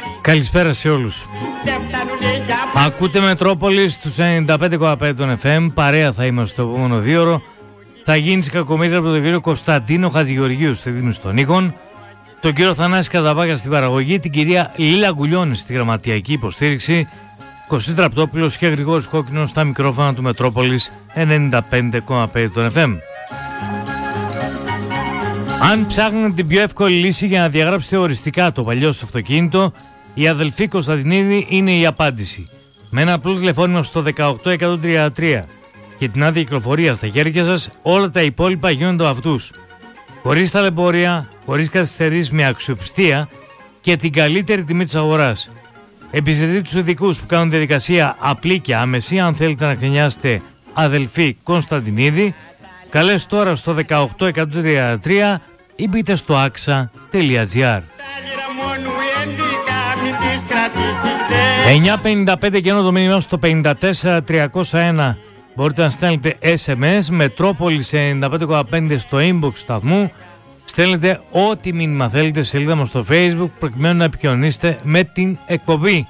Καλησπέρα σε όλους. Ακούτε Μετρόπολη στους 95,5 των FM. Παρέα θα είμαστε στο επόμενο 2ωρο. Θα γίνει κακομοίρα από τον κύριο Κωνσταντίνο Χατζηγεωργίου στη δήμηση των ήχων, τον κύριο Θανάση Καζαμπάκα στην παραγωγή, την κυρία Λίλα Γκουλιώνη στη γραμματιακή υποστήριξη, Κωστής Τραπτόπουλος και Γρηγόρης Κόκκινος στα μικρόφωνα του Μετρόπολης 95,5 των FM. Αν ψάχνετε την πιο εύκολη λύση για να διαγράψετε οριστικά το παλιό σας αυτοκίνητο, η αδελφή Κωνσταντινίδη είναι η απάντηση. Με ένα απλό τηλεφώνημα στο 18133 και την άδεια κυκλοφορία στα χέρια σας, όλα τα υπόλοιπα γίνονται από αυτούς. Χωρίς ταλαιπωρία, χωρίς καθυστερήσεις, με αξιοπιστία και την καλύτερη τιμή της αγοράς. Επιζητείτε τους ειδικούς που κάνουν διαδικασία απλή και άμεση. Αν θέλετε να κρινιάσετε αδελφή Κωνσταντινίδη, καλές τώρα στο 18133 ή μπείτε στο axa.gr. 9.55 και ενώ το μήνυμα στο 54301 μπορείτε να στέλνετε SMS Μετρόπολης 95,5 στο inbox σταθμού. Στέλνετε ό,τι μήνυμα θέλετε, σελίδα μας στο Facebook, προκειμένου να επικοινωνήσετε με την εκπομπή.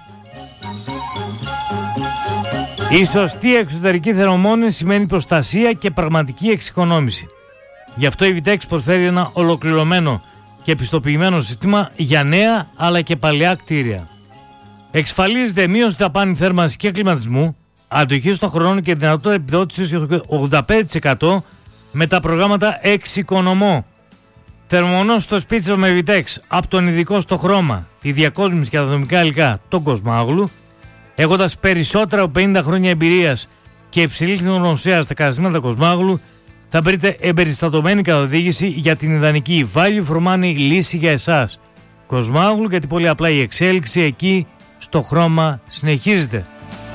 Η σωστή εξωτερική θερμομόνωση σημαίνει προστασία και πραγματική εξοικονόμηση. Γι' αυτό η Vitex προσφέρει ένα ολοκληρωμένο και επιστοποιημένο σύστημα για νέα αλλά και παλαιά κτίρια. Εξασφαλίζεται μείωση δαπάνη θέρμανσης και κλιματισμού, αντοχή στον χρόνο και δυνατότητα επιδότησης 85% με τα προγράμματα Εξοικονομώ. Θερμομονώσει στο σπίτι σας με Vitex από τον ειδικό στο χρώμα, τη διακόσμηση και τα δομικά υλικά, τον Κοσμάγλου, έχοντας περισσότερα από 50 χρόνια εμπειρίας και υψηλή τεχνογνωσία στα καταστήματα Κοσμάγλου, θα βρείτε εμπεριστατωμένη καθοδήγηση για την ιδανική value for money λύση για εσάς. Κοσμάγλου, γιατί πολύ απλά η εξέλιξη εκεί στο χρώμα συνεχίζεται.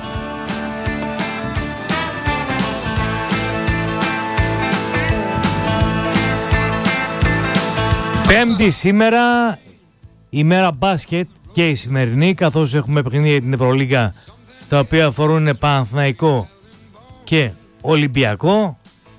Πέμπτη σήμερα, ημέρα μπάσκετ και η σημερινή, καθώς έχουμε παιχνίδια για την Ευρωλίγα τα οποία αφορούν Παναθηναϊκό και Ολυμπιακό.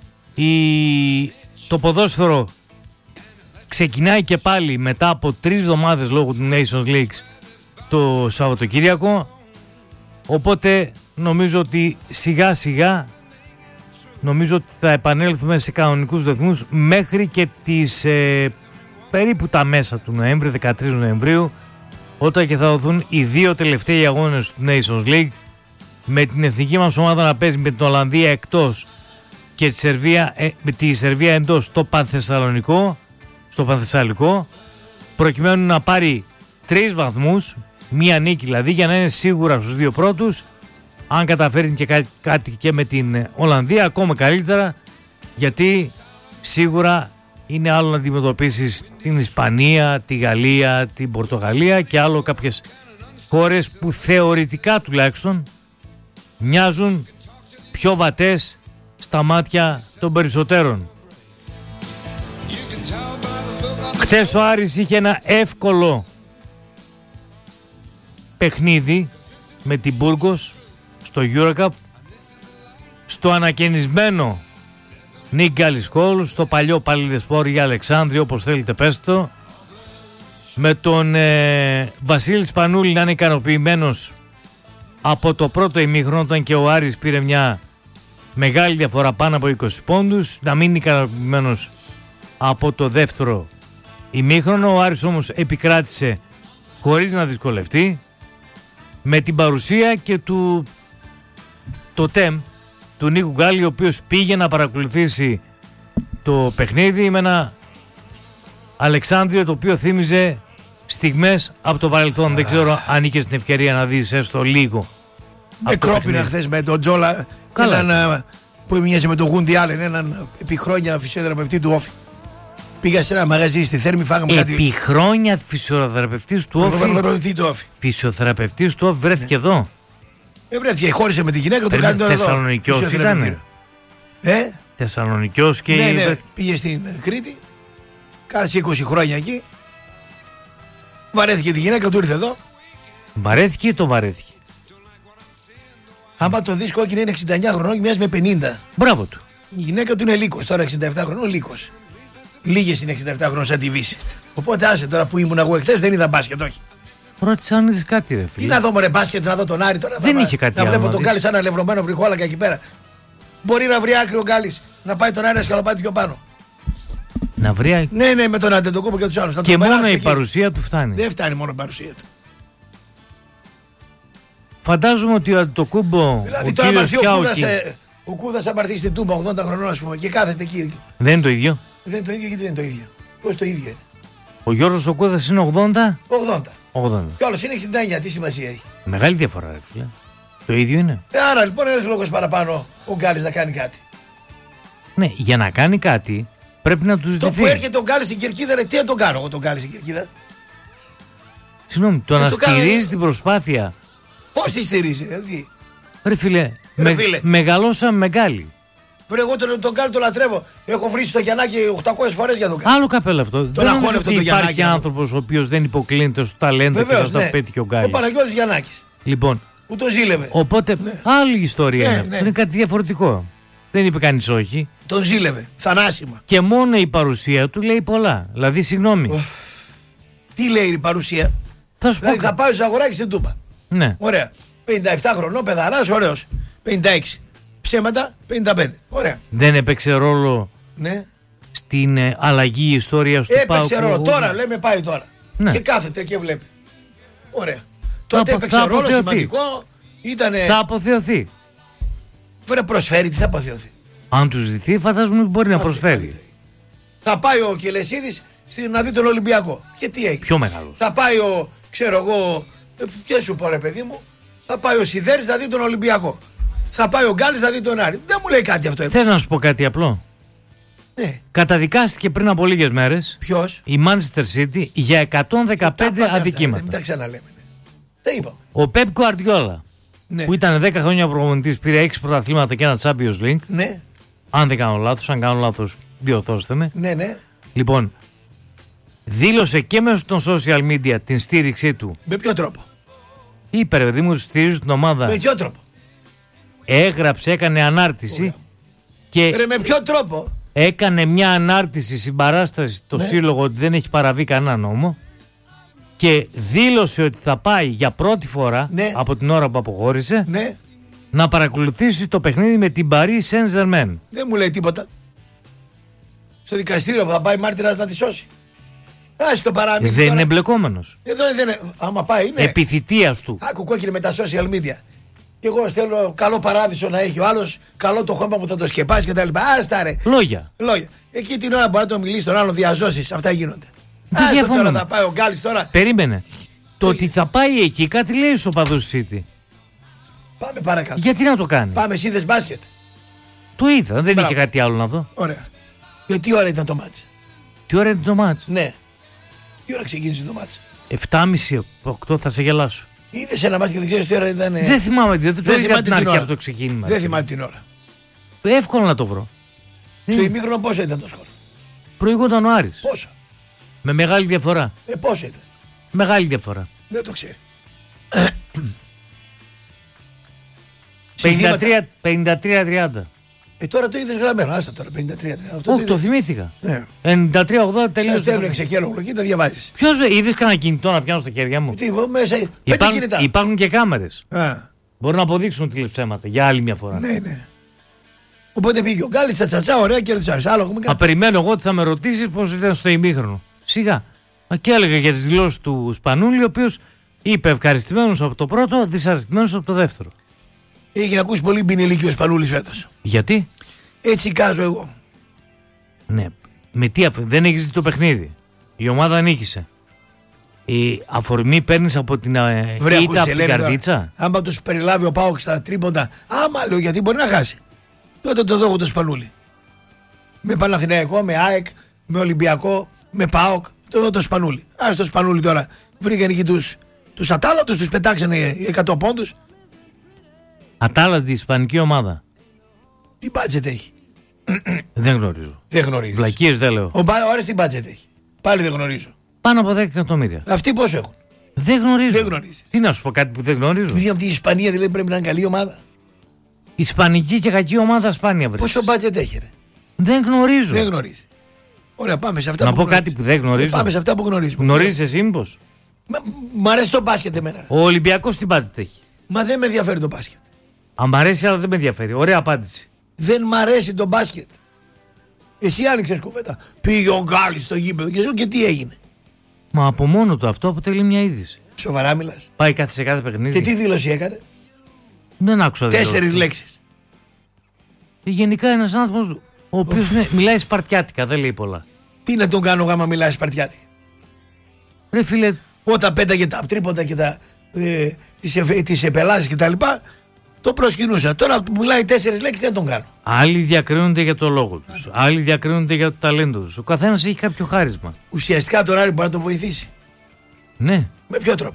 Το ποδόσφαιρο ξεκινάει και πάλι μετά από 3 εβδομάδες λόγω του Nations League το Σαββατοκύριακο, οπότε νομίζω ότι σιγά σιγά θα επανέλθουμε σε κανονικούς ρυθμούς μέχρι και τις περίπου τα μέσα του Νοέμβρη, 13 Νοεμβρίου, όταν και θα δοθούν οι 2 τελευταίοι αγώνες του Nations League, με την εθνική μας ομάδα να παίζει με την Ολλανδία εκτός και τη Σερβία εντός στο Πανθεσσαλικό, προκειμένου να πάρει 3 βαθμούς, μία νίκη δηλαδή, για να είναι σίγουρα στους 2 πρώτους. Αν καταφέρει και κάτι και με την Ολλανδία, ακόμα καλύτερα, γιατί σίγουρα είναι άλλο να αντιμετωπίσεις την Ισπανία, τη Γαλλία, την Πορτογαλία και άλλο κάποιες χώρες που θεωρητικά τουλάχιστον μοιάζουν πιο βατές στα μάτια των περισσότερων. Χθες ο Άρης είχε ένα εύκολο παιχνίδι με την Μπουργκος στο EuroCup, στο ανακαινισμένο Νίκ Γκάλης-Χολ, στο παλιό Παλίδες-Σπόρ ή Αλεξάνδριο, όπως θέλετε πέστε το, με τον Βασίλη Σπανούλη να είναι ικανοποιημένος από το πρώτο ημίχρονο, όταν και ο Άρης πήρε μια μεγάλη διαφορά πάνω από 20 πόντους, να μην είναι ικανοποιημένος από το δεύτερο ημίχρονο. Ο Άρης όμως επικράτησε χωρίς να δυσκολευτεί, με την παρουσία και του του Νίκου Γκάλη, ο οποίος πήγε να παρακολουθήσει το παιχνίδι με ένα Αλεξάνδριο το οποίο θύμιζε στιγμές από το παρελθόν. Δεν ξέρω αν είχες την ευκαιρία να δεις έστω λίγο. Με κρόπινα χθες με τον Τζόλα, έναν που μοιάζει με τον Γούντι Άλεν, έναν επί χρόνια φυσιοθεραπευτή του Όφη. Πήγα σε ένα μαγαζί στη Θέρμη, φάγαμε κάτι. Επί χρόνια φυσιοθεραπευτής του Όφη. Φυσιοθεραπευτής του Όφη βρέθηκε εδώ. Βρέθηκε, χώρισε με τη γυναίκα του, κάνει τώρα εδώ. Θεσσαλονικιός ήταν. Θεσσαλονικιός και... Ναι, πήγε στην Κρήτη, κάτσε 20 χρόνια εκεί. Βαρέθηκε τη γυναίκα του, ήρθε εδώ. Βαρέθηκε ή το βαρέθηκε? Άμα το δεις, Κόκκινη είναι 69 χρονών και μοιάζει με 50. Μπράβο του. Η γυναίκα του είναι λύκος, τώρα 67 χρονών, λύκος. Λίγες είναι 67 χρονών σαν τη Βύση. Οπότε άσε τώρα που ήμουν εγώ εχθές, δεν είδα μπάσκετ, όχι. Ρώτησα αν είδες κάτι, ρε φίλε. Τι να δω, μωρέ, μπάσκετ, να δω τον Άρη τώρα. Δεν είχε κάτι να άλλο. βλέπω τον Γκάλη σαν ένα λευρωμένο βρυχόλακα εκεί πέρα. Μπορεί να βρει άκρη ο Γκάλης να πάει τον Άρη να σκαλοπάτι πιο πάνω. Να βρει. Ναι, με τον Αντετοκούμπο και τους άλλους. Και μόνο η παρουσία του φτάνει. Δεν φτάνει μόνο η παρουσία του. Φαντάζομαι ότι ο Αντετοκούμπο. Δηλαδή τώρα μαρθεί ο Κούδας θα πάρθει στην Τούμπα 80 χρονών, ας πούμε, και κάθεται εκεί. Δεν είναι το ίδιο. Δεν είναι το ίδιο, γιατί δεν είναι το ίδιο. Πώς το ίδιο είναι. Ο Γιώργος ο Κούδας είναι 80. 80. Και όλος είναι 69, τι σημασία έχει. Μεγάλη διαφορά, ρε φίλε. Το ίδιο είναι. Άρα λοιπόν ένας λόγος παραπάνω ο Γκάλης να κάνει κάτι. Ναι, για να κάνει κάτι πρέπει να του ζητηθεί. Το που έρχεται ο Γκάλης στην Κερκίδα, ρε, τι να τον κάνω εγώ τον Γκάλη στην Κερκίδα. Συγγνώμη, το να στηρίζει την προσπάθεια. Πώς τη στηρίζει, δηλαδή. Ρε φίλε, φίλε. μεγαλώσαμε με Γκάλη. Βρε, εγώ τον Γκάλη τον λατρεύω. Έχω βρει το Γιαννάκι 800 φορές για τον Γκάλη. Άλλο καπέλο αυτό. Δεν νομίζω ότι υπάρχει άνθρωπος ο οποίος δεν υποκλίνεται στο ταλέντο και θα τα πέτυχε ο Γκάλης. Ο Παναγιώτης Γιαννάκης. Λοιπόν. Που το ζήλευε. Οπότε άλλη ιστορία είναι. Είναι κάτι διαφορετικό. Δεν είπε κανείς όχι. Τον ζήλευε. Θανάσιμα. Και μόνο η παρουσία του λέει πολλά. Δηλαδή, συγγνώμη. Τι λέει η παρουσία. Θα σου πω. Θα πάει στο αγοράκι στην Τούμπα. Ναι. Ωραία. 57 χρονών, παιδαράς, ωραίος. 56. Ψέματα, 55. Ωραία. Δεν έπαιξε ρόλο στην αλλαγή ιστορίας του Πάου. Έπαιξε ρόλο. Τώρα λέμε πάει τώρα. Ναι. Και κάθεται και βλέπει. Ωραία. Τότε έπαιξε ρόλο σημαντικό. Ήτανε... Θα αποθεωθεί. Βρε, προσφέρει, τι θα αποθεωθεί. Αν του ζητηθεί, φαντάζομαι ότι μπορεί να προσφέρει. Θα πάει ο Κελεσίδης να δει τον Ολυμπιακό. Και τι έγινε. Πιο μεγάλο. Θα πάει ο, ξέρω εγώ, ποιο σου πω ρε παιδί μου, θα πάει ο Σιδέρης να δει τον Ολυμπιακό. Θα πάει ο Γκάλης να δει τον Άρη. Δεν μου λέει κάτι αυτό. Θέλω να σου πω κάτι απλό. Ναι. Καταδικάστηκε πριν από λίγες μέρες. Ποιος? Η Manchester City για 115 αδικήματα. Μην τα ξαναλέμε. Τα είπα. Ο Pep Guardiola, που ήταν 10 χρόνια προπονητής, πήρε 6 πρωταθλήματα και ένα Champions League. Ναι. Αν δεν κάνω λάθος, αν κάνω λάθος, διορθώστε με. Ναι, ναι. Λοιπόν, δήλωσε και μέσω των social media την στήριξή του. Με ποιο τρόπο? Είπε, ρε παιδί μου, στηρίζω την ομάδα. Με ποιο τρόπο? Έγραψε, έκανε ανάρτηση. Και ρε, με ποιο τρόπο? Έκανε μια ανάρτηση συμπαράσταση στο σύλλογο ότι δεν έχει παραβεί κανένα νόμο. Και δήλωσε ότι θα πάει για πρώτη φορά από την ώρα που αποχώρησε να παρακολουθήσει το παιχνίδι με την Paris Saint-Germain. Δεν μου λέει τίποτα. Στο δικαστήριο που θα πάει μάρτυρας να τη σώσει. Άσε το παράμικο. Δεν είναι εμπλεκόμενος. Εδώ δεν είναι. Άμα πάει είναι. Επιθυτείας του. Άκου κόκκινη με τα social media. Και εγώ θέλω καλό παράδεισο να έχει ο άλλος, καλό το χώμα που θα το σκεπάσει κτλ. Άστα ρε. Λόγια. Εκεί την ώρα μπορεί να το μιλήσει τον άλλο διαζώσεις. Αυτά γίνονται. Άστα τώρα θα πάει ο Γκάλης τώρα. Περίμενε. Το ότι θα πάει εκεί κάτι λέει στους οπαδούς City. Πάμε παρακάτω. Γιατί να το κάνει. Πάμε, εσύ είδες μπάσκετ. Το είδα, δεν είχε κάτι άλλο να δω. Ωραία. Τι ώρα ήταν το μάτς? Τι ώρα ήταν το μάτς? Ναι. Τι ώρα ξεκίνησε το μάτς? 7.30-8 θα σε γελάσω. Είδες ένα μάτς και δεν ξέρεις τι ώρα ήταν? Δεν θυμάμαι, δεν θυμάμαι την αρχή από το ξεκίνημα. Δεν θυμάμαι την ώρα. Εύκολο να το βρω. Στο ημίχρονο πόσο ήταν το σκορ? Προηγούνταν ο Άρης. Πόσο? Με μεγάλη διαφορά. Πόσο ήταν? Μεγάλη διαφορά. Δεν το ξέρει. 53-30. Τώρα το είδες γραμμένο, άστα τώρα, 53-30. Όχι, το θυμήθηκα. 93-80 τελείωσε. Σας στέλνω εξεκέλογο και τα διαβάζεις. Ποιος είδες κανένα κινητό να πιάνω στα χέρια μου? Τι, μέσα, υπάρχουν και κάμερες. Μπορούν να αποδείξουν ότι λες ψέματα για άλλη μια φορά. Ναι, ναι. Οπότε πήγε ο Γκάλης, τσατσατσά, ωραία, και ρωτήσάρες. Άλλο έχουμε κάτι. Περιμένω εγώ ότι θα με ρωτήσεις πώς ήταν στο ημίχρονο. Σιγά. Και έλεγα για τις δηλώσεις του Σπανούλη, ο οποίος είπε ευχαριστημένος από το πρώτο, δυσαρεστημένος από το δεύτερο. Έχει να ακούσει πολύ μπινελίκι ο Σπανούλης φέτος. Γιατί? Έτσι κάζω εγώ. Ναι. Με τι δεν έχεις δει το παιχνίδι. Η ομάδα νίκησε. Η αφορμή παίρνεις από την ήττα από την καρδίτσα. Άμα τους περιλάβει ο ΠΑΟΚ στα τρίποντα, άμα λέω γιατί μπορεί να χάσει. Τότε το δω το Σπανούλη. Με Παναθηναϊκό, με ΑΕΚ, με Ολυμπιακό, με ΠΑΟΚ, το δω το Σπανούλη. Ας το Σπανούλη τώρα. Βρήκαν εκεί τους ατάλαντους, τους πετάξανε 100 πόντους. Ατάλαντη ισπανική ομάδα. Τι μπάτζετ έχει? Δεν γνωρίζω. Δεν γνωρίζω. Βλακίες δεν λέω. Ο Άρης τι μπάτζετ έχει? Πάλι δεν γνωρίζω. Πάνω από 10 εκατομμύρια. Αυτοί πόσο έχουν? Δεν γνωρίζω. Δεν γνωρίζει. Τι να σου πω, κάτι που δεν γνωρίζω. Δηλαδή από την Ισπανία δηλαδή πρέπει να είναι καλή ομάδα. Ισπανική και κακή ομάδα σπάνια βρίσκει. Πόσο μπάτζετ έχει ρε? Δεν γνωρίζω. Δεν γνωρίζει. Ωραία, πάμε σε αυτά να που πω κάτι που δεν γνωρίζω. Πάμε σε αυτά που γνωρίζουμε. Γνωρίζεις εσύ μήπως? Μ' αρέσει το μπάσκετ εμένα. Ο Ολυμπιακός τι μπάσκετ έχει? Μα δεν με ενδιαφέρει το μπάσκετ. Αν μ' αρέσει, αλλά δεν με ενδιαφέρει. Ωραία απάντηση. Δεν μ' αρέσει το μπάσκετ. Εσύ άνοιξες κουβέντα. Πήγε ο Γκάλης στο γήπεδο και τι έγινε? Μα από μόνο του αυτό αποτελεί μια είδηση. Σοβαρά μιλάς? Πάει κάθε σε κάθε παιχνίδι. Και τι δήλωση έκανε? Δεν άκουσα. 4 λέξεις. Γενικά ένας άνθρωπος ο οποίος μιλάει σπαρτιάτικα, δεν λέει πολλά. Τι να τον κάνω άμα μιλάει σπαρτιάτικα? Ρε φίλε, όταν πέταγε τα τρίποντα και τις επελάσεις και τα λοιπά, το προσκυνούσα. Τώρα που μιλάει 4 λέξεις δεν τον κάνω. Άλλοι διακρίνονται για το λόγο τους. Άλλοι διακρίνονται για το ταλέντο τους. Ο καθένας έχει κάποιο χάρισμα. Ουσιαστικά τον Άρη μπορεί να τον βοηθήσει. Ναι. Με ποιο τρόπο?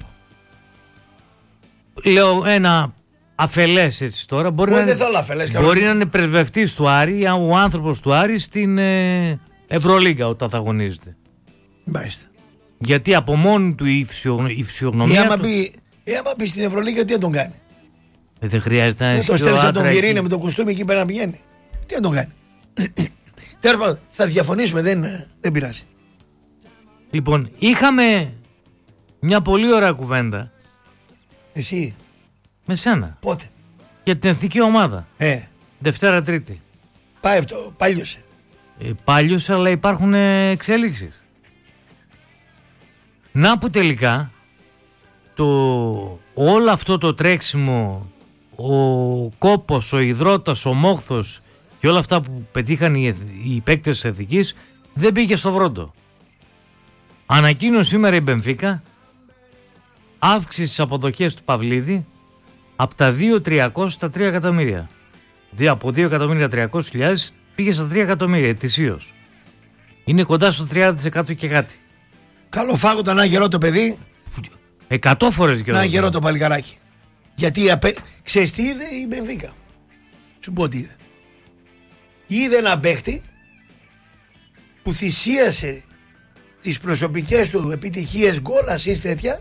Λέω ένα αφελές έτσι τώρα. Μπορεί να είναι πρεσβευτής του Άρη, ο άνθρωπος του Άρη στην Ευρωλίγκα όταν θα αγωνίζεται. Μάλιστα. Γιατί από μόνη του η φυσιογνωμία. Άμα πει στην Ευρωλίγκα, τι να τον κάνει? Δεν χρειάζεται να είναι. Το στέλνει από τον Πυρήνα με το κουστούμι εκεί πέρα να πηγαίνει. Τι να τον κάνει? Τέλος πάντων, θα διαφωνήσουμε, δεν πειράζει. Λοιπόν, είχαμε μια πολύ ωραία κουβέντα. Εσύ? Με σένα. Πότε? Για την εθνική ομάδα. Δευτέρα Τρίτη. Πάλιωσε. Πάλιωσε, αλλά υπάρχουν εξέλιξεις. Να που τελικά όλο αυτό το τρέξιμο, ο κόπος, ο υδρότας, ο μόχθος και όλα αυτά που πετύχαν οι παίκτες της Εθνικής δεν πήγε στο βρόντο. Ανακοίνωσε σήμερα η Μπενφίκα αύξηση στις αποδοχές του Παυλίδη από τα 2.300 στα 3 εκατομμύρια. Από 2.300.000 πήγε στα 3 εκατομμύρια ετησίως. Είναι κοντά στο 30% και κάτι. Καλό φάγοντα να γερό το παιδί. 100 φορές γερό. Να γερό το παλικαράκι. Γιατί ξέρεις τι είδε η Μπενφίκα? Σου πω τι είδε. Είδε ένα παίχτη που θυσίασε τις προσωπικές του επιτυχίες, γκολ, ασίστ, τέτοια,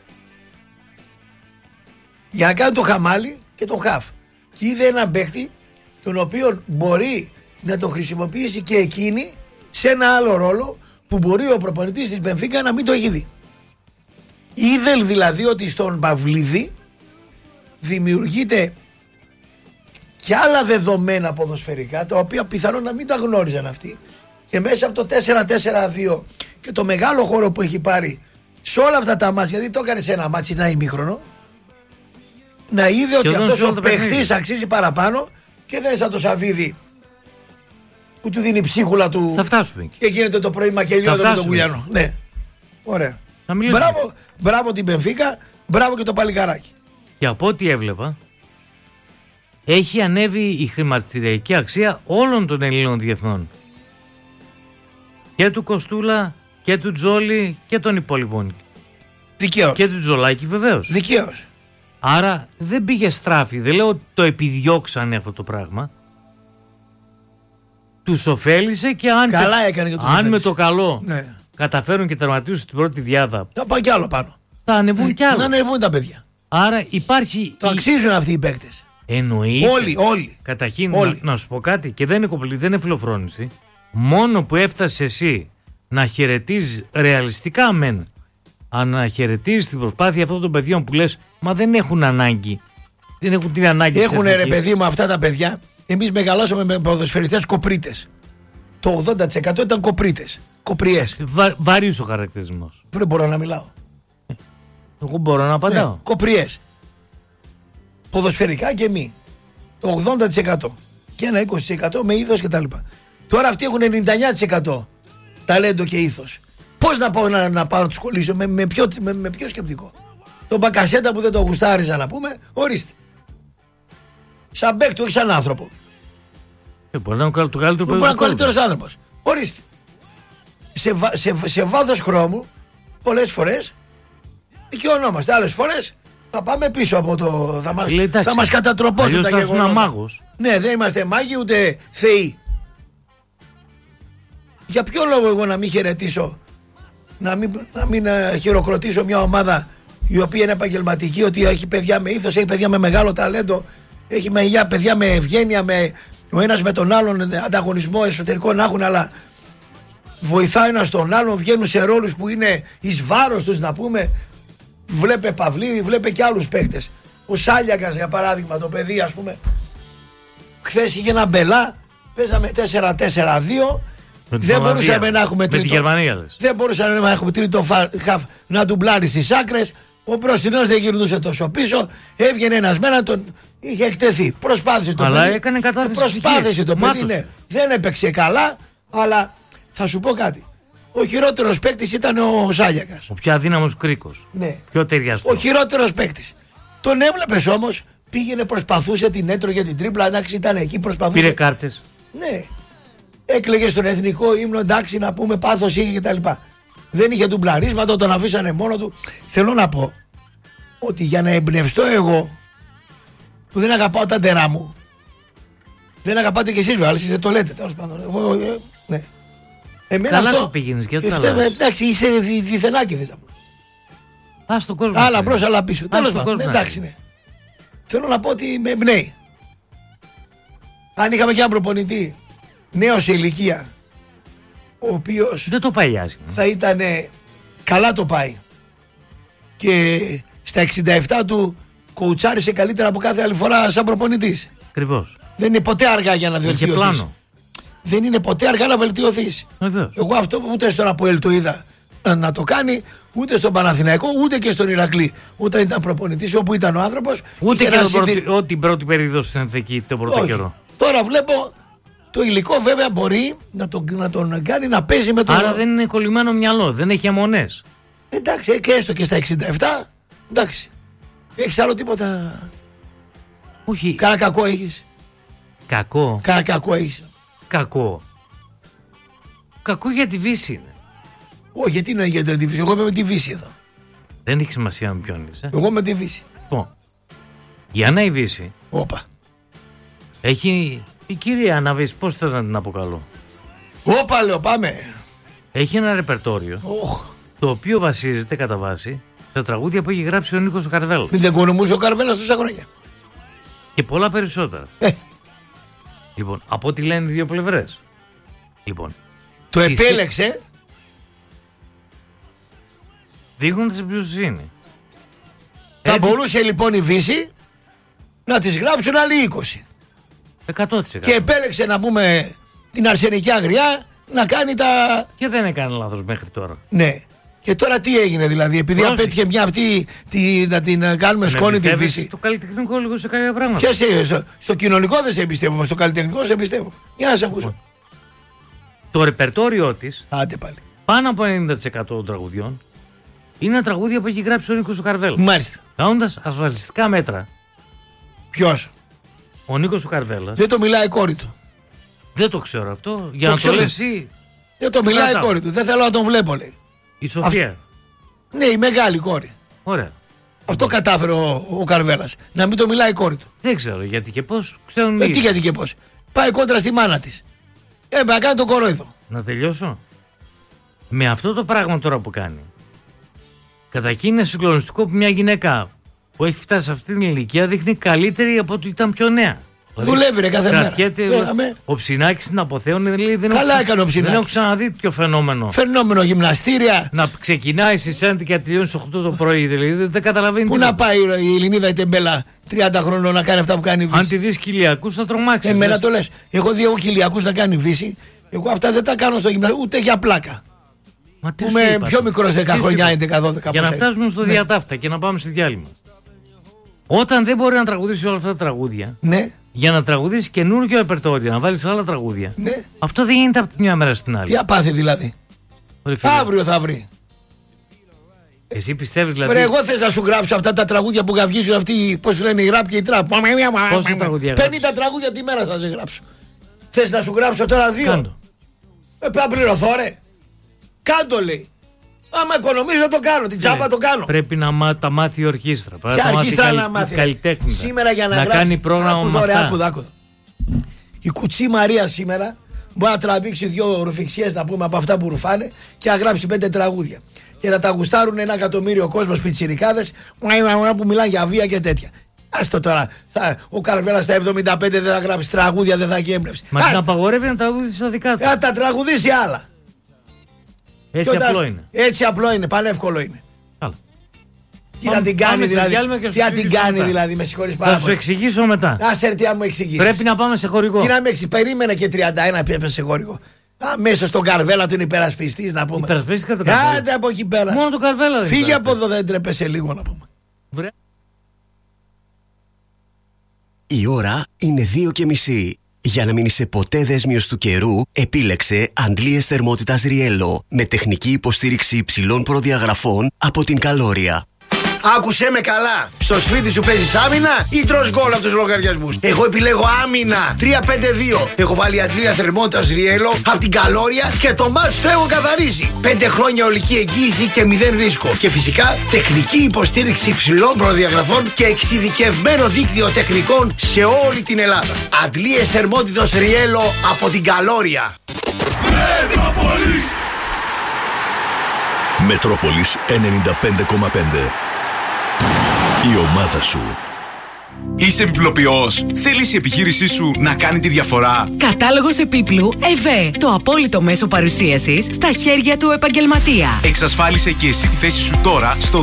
για να κάνει το χαμάλι και τον χαφ. Και είδε ένα παίχτη τον οποίο μπορεί να τον χρησιμοποιήσει και εκείνη σε ένα άλλο ρόλο που μπορεί ο προπονητής της Μπενφίκα να μην το έχει δει. Είδε δηλαδή ότι στον Παυλίδη δημιουργείται και άλλα δεδομένα ποδοσφαιρικά, τα οποία πιθανόν να μην τα γνώριζαν αυτοί, και μέσα από το 4-4-2 και το μεγάλο χώρο που έχει πάρει σε όλα αυτά τα μάτς, γιατί το έκανε σε ένα μάτσι ένα ημίχρονο, να είδε ότι αυτός ο παίχτης αξίζει παραπάνω και δεν σαν το Σαββίδι που του δίνει ψίχουλα του. Θα φτάσουμε εκεί. Και γίνεται το πρωί μακελιόδο με τον Κουλιανό. Ναι, ωραία. Μπράβο την Μπενφίκα, μπράβο και το παλικαράκι. Και από ό,τι έβλεπα, έχει ανέβει η χρηματιστηριακή αξία όλων των Ελλήνων διεθνών. Και του Κοστούλα και του Τζόλι και των υπόλοιπων. Δικαίως. Και του Τζολάκη βεβαίως. Δικαίως. Άρα δεν πήγε στράφη. Δεν λέω ότι το επιδιώξανε αυτό το πράγμα. Τους ωφέλησε και καλά έκανε και τους ωφέλησε. Με το καλό ναι, καταφέρουν και τερματίσουν στην πρώτη διάδα, θα πάει κι άλλο πάνω. Θα ανεβούν κι άλλο. Να ανεβούν τα παιδιά. Άρα υπάρχει. Το αξίζουν αυτοί οι παίκτες. Εννοείται. Όλοι. Καταρχήν να σου πω κάτι, και δεν είναι φιλοφρόνηση. Μόνο που έφτασε εσύ να χαιρετίζεις ρεαλιστικά μεν, να χαιρετίζεις την προσπάθεια αυτών των παιδιών που λες, μα δεν έχουν ανάγκη. Δεν έχουν την ανάγκη. Έχουν ρε παιδί μου αυτά τα παιδιά. Εμείς μεγαλώσαμε με ποδοσφαιριστές κοπρίτες. Το 80% ήταν κοπρίτες. Κοπριές. Βαρύς ο χαρακτηρισμός. Δεν μπορώ να μιλάω. Εγώ μπορώ να απαντάω. Ναι, κοπριές. Ποδοσφαιρικά και μη. Το 80% και ένα 20% με ήθος κτλ. Τώρα αυτοί έχουν 99% ταλέντο και ήθος. Πώς να πάω να πάω να τους κολλήσω, με ποιο σκεπτικό? Τον Μπακασέτα που δεν τον γουστάριζα να πούμε, ορίστε. Σαν παίκτη, όχι σαν άνθρωπο. Μπορεί να είναι το καλύτερο μπορεί να είναι ο καλύτερος άνθρωπος. Ορίστε. Σε βάθος χρόνου, πολλές φορές δικαιωνόμαστε. Άλλες φορές θα πάμε πίσω από το. Θα μας κατατροπώσουν τα γεγονότα. Μάγος. Ναι, δεν είμαστε μάγοι ούτε θεοί. Για ποιο λόγο εγώ να μην χαιρετήσω, να μην χειροκροτήσω μια ομάδα η οποία είναι επαγγελματική, ότι έχει παιδιά με ήθος, έχει παιδιά με μεγάλο ταλέντο, έχει παιδιά με ευγένεια, με ο ένας με τον άλλον ανταγωνισμό εσωτερικό να έχουν, αλλά βοηθάει ένας τον άλλον, βγαίνουν σε ρόλους που είναι εις βάρος τους, να πούμε, Βλέπε Παυλίδη, βλέπε και άλλους παίκτες. Ο Σάλιακας για παράδειγμα, το παιδί ας πούμε. Χθες είχε ένα μπελά, παίζαμε 4-4-2. Δεν μπορούσαμε να έχουμε τρίτο. Με τη Γερμανία. Δεν μπορούσαμε να έχουμε τρίτο χαφ να ντουμπλάρει στις άκρες. Ο μπροστινός δεν γυρνούσε τόσο πίσω. Έβγαινε ένας μένα, τον είχε εκτεθεί. Προσπάθησε το παιδί. Αλλά έκανε κατάθεση. Προσπάθησε το παιδί. Ναι. Δεν έπαιξε καλά, αλλά θα σου πω κάτι. Ο χειρότερος παίκτης ήταν ο Σάλιακας. Ο πιο αδύναμος Κρίκος. Ναι. Πιο ταιριαστό. Ο χειρότερος παίκτης. Τον έβλεπες όμως, πήγαινε, προσπαθούσε, την έτρωγε την τρίπλα. Εντάξει, ήταν εκεί, προσπαθούσε. Πήρε κάρτες. Ναι. Έκλαιγε στον εθνικό ύμνο, εντάξει, να πούμε πάθος είχε κτλ. Δεν είχε ντουμπλαρίσματα, τον αφήσανε μόνο του. Θέλω να πω ότι για να εμπνευστώ εγώ, που δεν αγαπάω τα ντερά μου, δεν αγαπάτε κι εσείς βέβαια, εσείς δεν το λέτε τέλος πάντων. Ναι. Εμένα καλά αυτό, το πήγαινες και το εντάξει, είσαι διθενάκι θες να πω. Ας τον κόσμο. Άλλα μπρος, άλλα πίσω. Τέλος πάντων, εντάξει, ναι. Θέλω να πω ότι με εμπνέει. Αν είχαμε και έναν προπονητή νέος σε ηλικία, ο οποίος δεν το πάει άσχημα. Θα ήταν καλά το πάει και στα 67 του κοουτσάρισε καλύτερα από κάθε άλλη φορά σαν προπονητής. Ακριβώς. Δεν είναι ποτέ αργά για να βελτιωθείς. Πλάνο. Δεν είναι ποτέ αργά να βελτιωθείς. Εγώ αυτό ούτε στον Αποέλ το είδα να το κάνει, ούτε στον Παναθηναϊκό, ούτε και στον Ηρακλή. Όταν ήταν προπονητής, όπου ήταν ο άνθρωπος. Ούτε και την πρώτη περίοδο στην Ενθεκή, τον πρώτο καιρό. Τώρα βλέπω το υλικό βέβαια μπορεί να τον κάνει να παίζει με τον. Άρα δεν είναι κολλημένο μυαλό, δεν έχει αιμονές. Εντάξει, και έστω και στα 67, εντάξει. Έχεις άλλο τίποτα? Όχι. Κάνα κακό έχεις? Κακό. Κάνα κακό έχεις? Κακό. Κακό για τη Βύση είναι. Όχι, γιατί είναι για τη Βύση? Εγώ είμαι με τη Βύση εδώ. Δεν έχει σημασία με ποιον είσαι. Εγώ με τη Βύση. Η Άννα η Βύση. Όπα. Έχει. Η κυρία Άννα Βύση, πώς θέλω να την αποκαλώ. Όπα, λέω, πάμε. Έχει ένα ρεπερτόριο. Το οποίο βασίζεται κατά βάση στα τραγούδια που έχει γράψει ο Νίκος ο Καρβέλας. Μην δεν κονομούσε ο Καρβέλας τόσα χρόνια. Και πολλά περισσότερα. Λοιπόν, από ό,τι λένε οι δύο πλευρές. Λοιπόν, το επέλεξε δείχνοντας εμπιστοσύνη. Θα μπορούσε λοιπόν η Βύση να τις γράψουν άλλοι 20. 100%. Και επέλεξε να πούμε την αρσενική αγριά να κάνει τα. Και δεν έκανε λάθος μέχρι τώρα. Ναι. Και τώρα τι έγινε δηλαδή, επειδή απέτυχε μια αυτή να την κάνουμε σκόνη τη Βύση. Στο καλλιτεχνικό λίγο σε κάποια πράγματα. Στο κοινωνικό δεν σε εμπιστεύομαι, στο καλλιτεχνικό σε εμπιστεύω. Για να σε ακούσω. Το ρεπερτόριό της, άντε πάλι, πάνω από 90% των τραγουδιών είναι τραγούδια που έχει γράψει ο Νίκος ο Καρβέλας. Μάλιστα. Κάνοντας ασφαλιστικά μέτρα. Ποιος? Ο Νίκος ο Καρβέλας. Δεν το μιλάει η κόρη του. Δεν το ξέρω αυτό. Για να το λες εσύ. Δεν το μιλάει η κόρη του. Δεν θέλω να τον βλέπω, λέει. Η Σοφία. Ναι, η μεγάλη κόρη. Ωραία. Αυτό κατάφερε ο Καρβέλας. Να μην το μιλάει η κόρη του. Δεν ξέρω γιατί και πώς. Ξέρουν τι γιατί και πώς. Πάει κόντρα στη μάνα της. Να κάνει τον κορόιδο. Να τελειώσω. Με αυτό το πράγμα τώρα που κάνει. Καταρχήν είναι συγκλονιστικό που μια γυναίκα που έχει φτάσει σε αυτή την ηλικία δείχνει καλύτερη από ότι ήταν πιο νέα. Δουλεύει ρε κάθε μέρα. Ο Ψινάκης στην Αποθέων λέει, καλά έκανε ο Ψινάκης. Δεν έχω ξαναδεί τέτοιο φαινόμενο. Φαινόμενο γυμναστήρια. Να ξεκινάει στις 11 και να τελειώνει στις 8 το πρωί. Δηλαδή δεν καταλαβαίνει. Πού να πάει η Ελληνίδα η τεμπέλα 30 χρονών να κάνει αυτά που κάνει η Βύση. Αν τη δεις κοιλιακούς θα τρομάξει. Εμένα το λες. Εγώ δει κοιλιακούς να κάνει Βύση. Εγώ αυτά δεν τα κάνω στο γυμναστήριο ούτε για πλάκα. Μα τι είμαι πιο μικρός 10 χρονιά, 11-12. Για να φτάσουμε στο διατάφτα και να πάμε στη διάλειμμα. Όταν δεν μπορεί να τραγουδήσει όλα αυτά τα τραγούδια, ναι. Για να τραγουδήσει καινούργιο ρεπερτόριο, να βάλει άλλα τραγούδια, ναι. Αυτό δεν γίνεται από τη μια μέρα στην άλλη. Τι απάθει δηλαδή. Αύριο θα βρει. Εσύ πιστεύεις δηλαδή. Φρε, εγώ θες να σου γράψω αυτά τα τραγούδια που γαυγίζουν αυτοί, πώς λένε, η ράπ και η τράπ. Πόσα τραγούδια 50 τραγούδια τη μέρα θα σε γράψω. Θες να σου γράψω τώρα 2. Κάντο. Πρέπει να πληρωθώ, ρε. Κάντο, λέει. Άμα οικονομίζω το κάνω, την τσάπα το κάνω. Πρέπει να τα μάθει η ορχήστρα. Ποια ορχήστρα να μάθει? Σήμερα για να γράψει. Κάνει πρόγραμμα. Άκουδα. Η Κουτσή Μαρία σήμερα μπορεί να τραβήξει 2 ρουφιξιές να πούμε από αυτά που ρουφάνε και να γράψει 5 τραγούδια. Και να τα γουστάρουν 1 εκατομμύριο κόσμος πιτσιρικάδες που μιλάνε για βία και τέτοια. Άστο τώρα. Ο Καρβέλας στα 75 δεν θα γράψει τραγούδια, δεν θα έχει έμπνευση. Μα την απαγορεύει να τραγουδήσει στα δικά του. Θα τα τραγουδήσει άλλα. Έτσι απλό είναι. Έτσι απλό είναι, πανεύκολο είναι. Καλά. Τι να την κάνει δηλαδή. Τι να την κάνει δηλαδή, με συγχωρείς πάρα πολύ. Θα σου εξηγήσω μετά. Άσε τι να μου εξηγήσεις. Πρέπει να πάμε σε χορηγό. Τι να με εξηγήσει, περίμενα και 31 έπεσε σε χορηγό. Μέσα στον Καρβέλα του είναι υπερασπιστής να πούμε. Υπερασπίστηκα τον Καρβέλα. Άντε από εκεί πέρα. Μόνο τον Καρβέλα δεν φύγε από εδώ, δεν τρέπεσαι λίγο να πούμε. Η ώρα είναι 2:30. Για να μην είσαι ποτέ δέσμιος του καιρού, επίλεξε αντλίες θερμότητας Riello με τεχνική υποστήριξη υψηλών προδιαγραφών από την Καλόρια. Άκουσέ με καλά. Στο σπίτι σου παίζεις άμυνα ή τρως γκολ από τους λογαριασμούς? Εγώ επιλέγω άμυνα. 3-5-2. Έχω βάλει αντλία θερμότητας Riello από την Καλόρια και το μάτς το έχω καθαρίσει. 5 χρόνια ολική εγγύηση και 0 ρίσκο. Και φυσικά τεχνική υποστήριξη υψηλών προδιαγραφών και εξειδικευμένο δίκτυο τεχνικών σε όλη την Ελλάδα. Αντλίες θερμότητας Riello από την Καλόρια. Μετρόπολης 95,5. Η ομάδα σου. Είσαι επιπλοποιός. Θέλεις η επιχείρησή σου να κάνει τη διαφορά? Κατάλογος επίπλου ΕΒΕ. Το απόλυτο μέσο παρουσίασης στα χέρια του επαγγελματία. Εξασφάλισε και εσύ τη θέση σου τώρα στο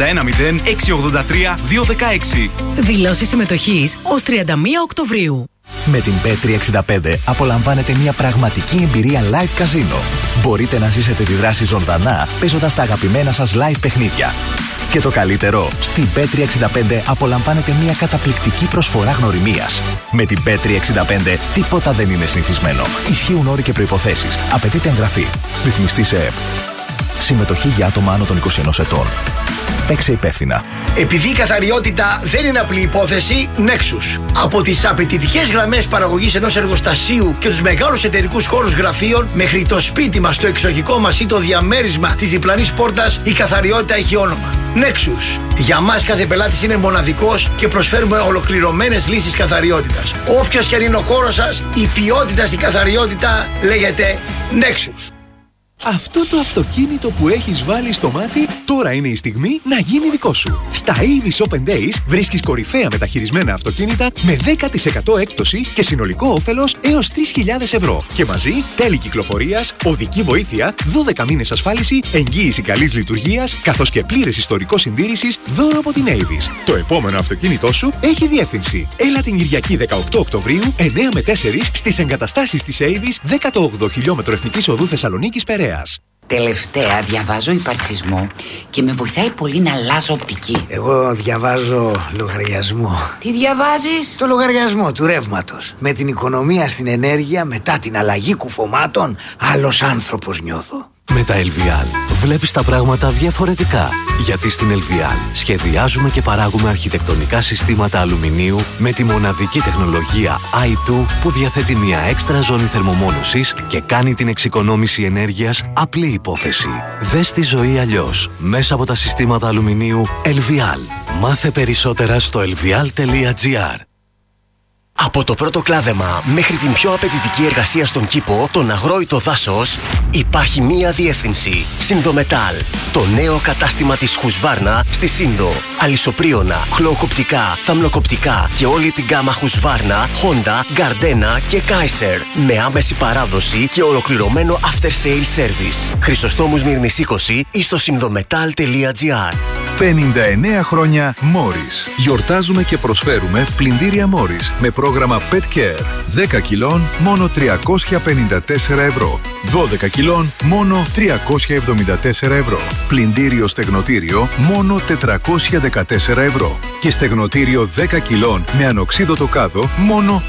2310-683-216. Δηλώσεις συμμετοχής ως 31 Οκτωβρίου. Με την Bet365 απολαμβάνετε μια πραγματική εμπειρία live καζίνο. Μπορείτε να ζήσετε τη δράση ζωντανά παίζοντας τα αγαπημένα σας live παιχνίδια. Και το καλύτερο, στην Bet365 απολαμβάνετε μια καταπληκτική προσφορά γνωριμίας. Με την Bet365 τίποτα δεν είναι συνηθισμένο. Ισχύουν όροι και προϋποθέσεις. Απαιτείται εγγραφή. Ρυθμιστή σε ΕΠ. Συμμετοχή για άτομα άνω των 21 ετών. Παίξε υπεύθυνα. Επειδή η καθαριότητα δεν είναι απλή υπόθεση, Nexus. Από τις απαιτητικές γραμμές παραγωγής ενός εργοστασίου και τους μεγάλους εταιρικούς χώρους γραφείων μέχρι το σπίτι μας, το εξοχικό μας ή το διαμέρισμα της διπλανής πόρτας, η καθαριότητα έχει όνομα. Nexus. Για μας κάθε πελάτης είναι μοναδικός και προσφέρουμε ολοκληρωμένες λύσεις καθαριότητας. Όποιος και αν είναι ο χώρος σας, η ποιότητα στην καθαριότητα λέγεται Nexus. Αυτό το αυτοκίνητο που έχεις βάλει στο μάτι, τώρα είναι η στιγμή να γίνει δικό σου. Στα Avis Open Days βρίσκεις κορυφαία μεταχειρισμένα αυτοκίνητα με 10% έκπτωση και συνολικό όφελος έως 3.000 ευρώ. Και μαζί τέλη κυκλοφορίας, οδική βοήθεια, 12 μήνες ασφάλιση, εγγύηση καλής λειτουργίας, καθώς και πλήρες ιστορικό συντήρησης δώρο από την Avis. Το επόμενο αυτοκίνητό σου έχει διεύθυνση. Έλα την Κυριακή 18 Οκτωβρίου, 9 με 4 στις εγκαταστάσεις της Avis, 18 χιλιόμετρο Εθνικής Οδού Θεσσαλονίκης Περαίας. Τελευταία διαβάζω υπαρξισμό και με βοηθάει πολύ να αλλάζω οπτική. Εγώ διαβάζω λογαριασμό. Τι διαβάζεις? Το λογαριασμό του ρεύματος. Με την οικονομία στην ενέργεια, μετά την αλλαγή κουφωμάτων, άλλος άνθρωπος νιώθω. Με τα LVL βλέπεις τα πράγματα διαφορετικά. Γιατί στην LVL σχεδιάζουμε και παράγουμε αρχιτεκτονικά συστήματα αλουμινίου με τη μοναδική τεχνολογία i2 που διαθέτει μια έξτρα ζώνη θερμομόνωσης και κάνει την εξοικονόμηση ενέργειας απλή υπόθεση. Δες τη ζωή αλλιώς μέσα από τα συστήματα αλουμινίου LVL. Μάθε περισσότερα στο lvl.gr. Από το πρώτο κλάδεμα μέχρι την πιο απαιτητική εργασία στον κήπο, τον αγρόητο δάσος, υπάρχει μία διεύθυνση. Συνδομετάλ. Το νέο κατάστημα της Χουσβάρνα στη Σύνδο. Αλυσοπρίωνα, χλωοκοπτικά, θαμνοκοπτικά και όλη την γκάμα Χουσβάρνα, Honda, Gardena και Kaiser. Με άμεση παράδοση και ολοκληρωμένο after sale service. Χρυσοστόμου Μύρνης 20 ή στο συνδομετάλ.gr. 59 χρόνια Morris. Γιορτάζουμε και προσφέρουμε πλυντήρια Morris με πρόγραμμα Pet Care. 10 κιλών μόνο 354 ευρώ. 12 κιλών μόνο 374 ευρώ. Πλυντήριο στεγνοτήριο μόνο 414 ευρώ. Και στεγνοτήριο 10 κιλών με ανοξίδωτο κάδο μόνο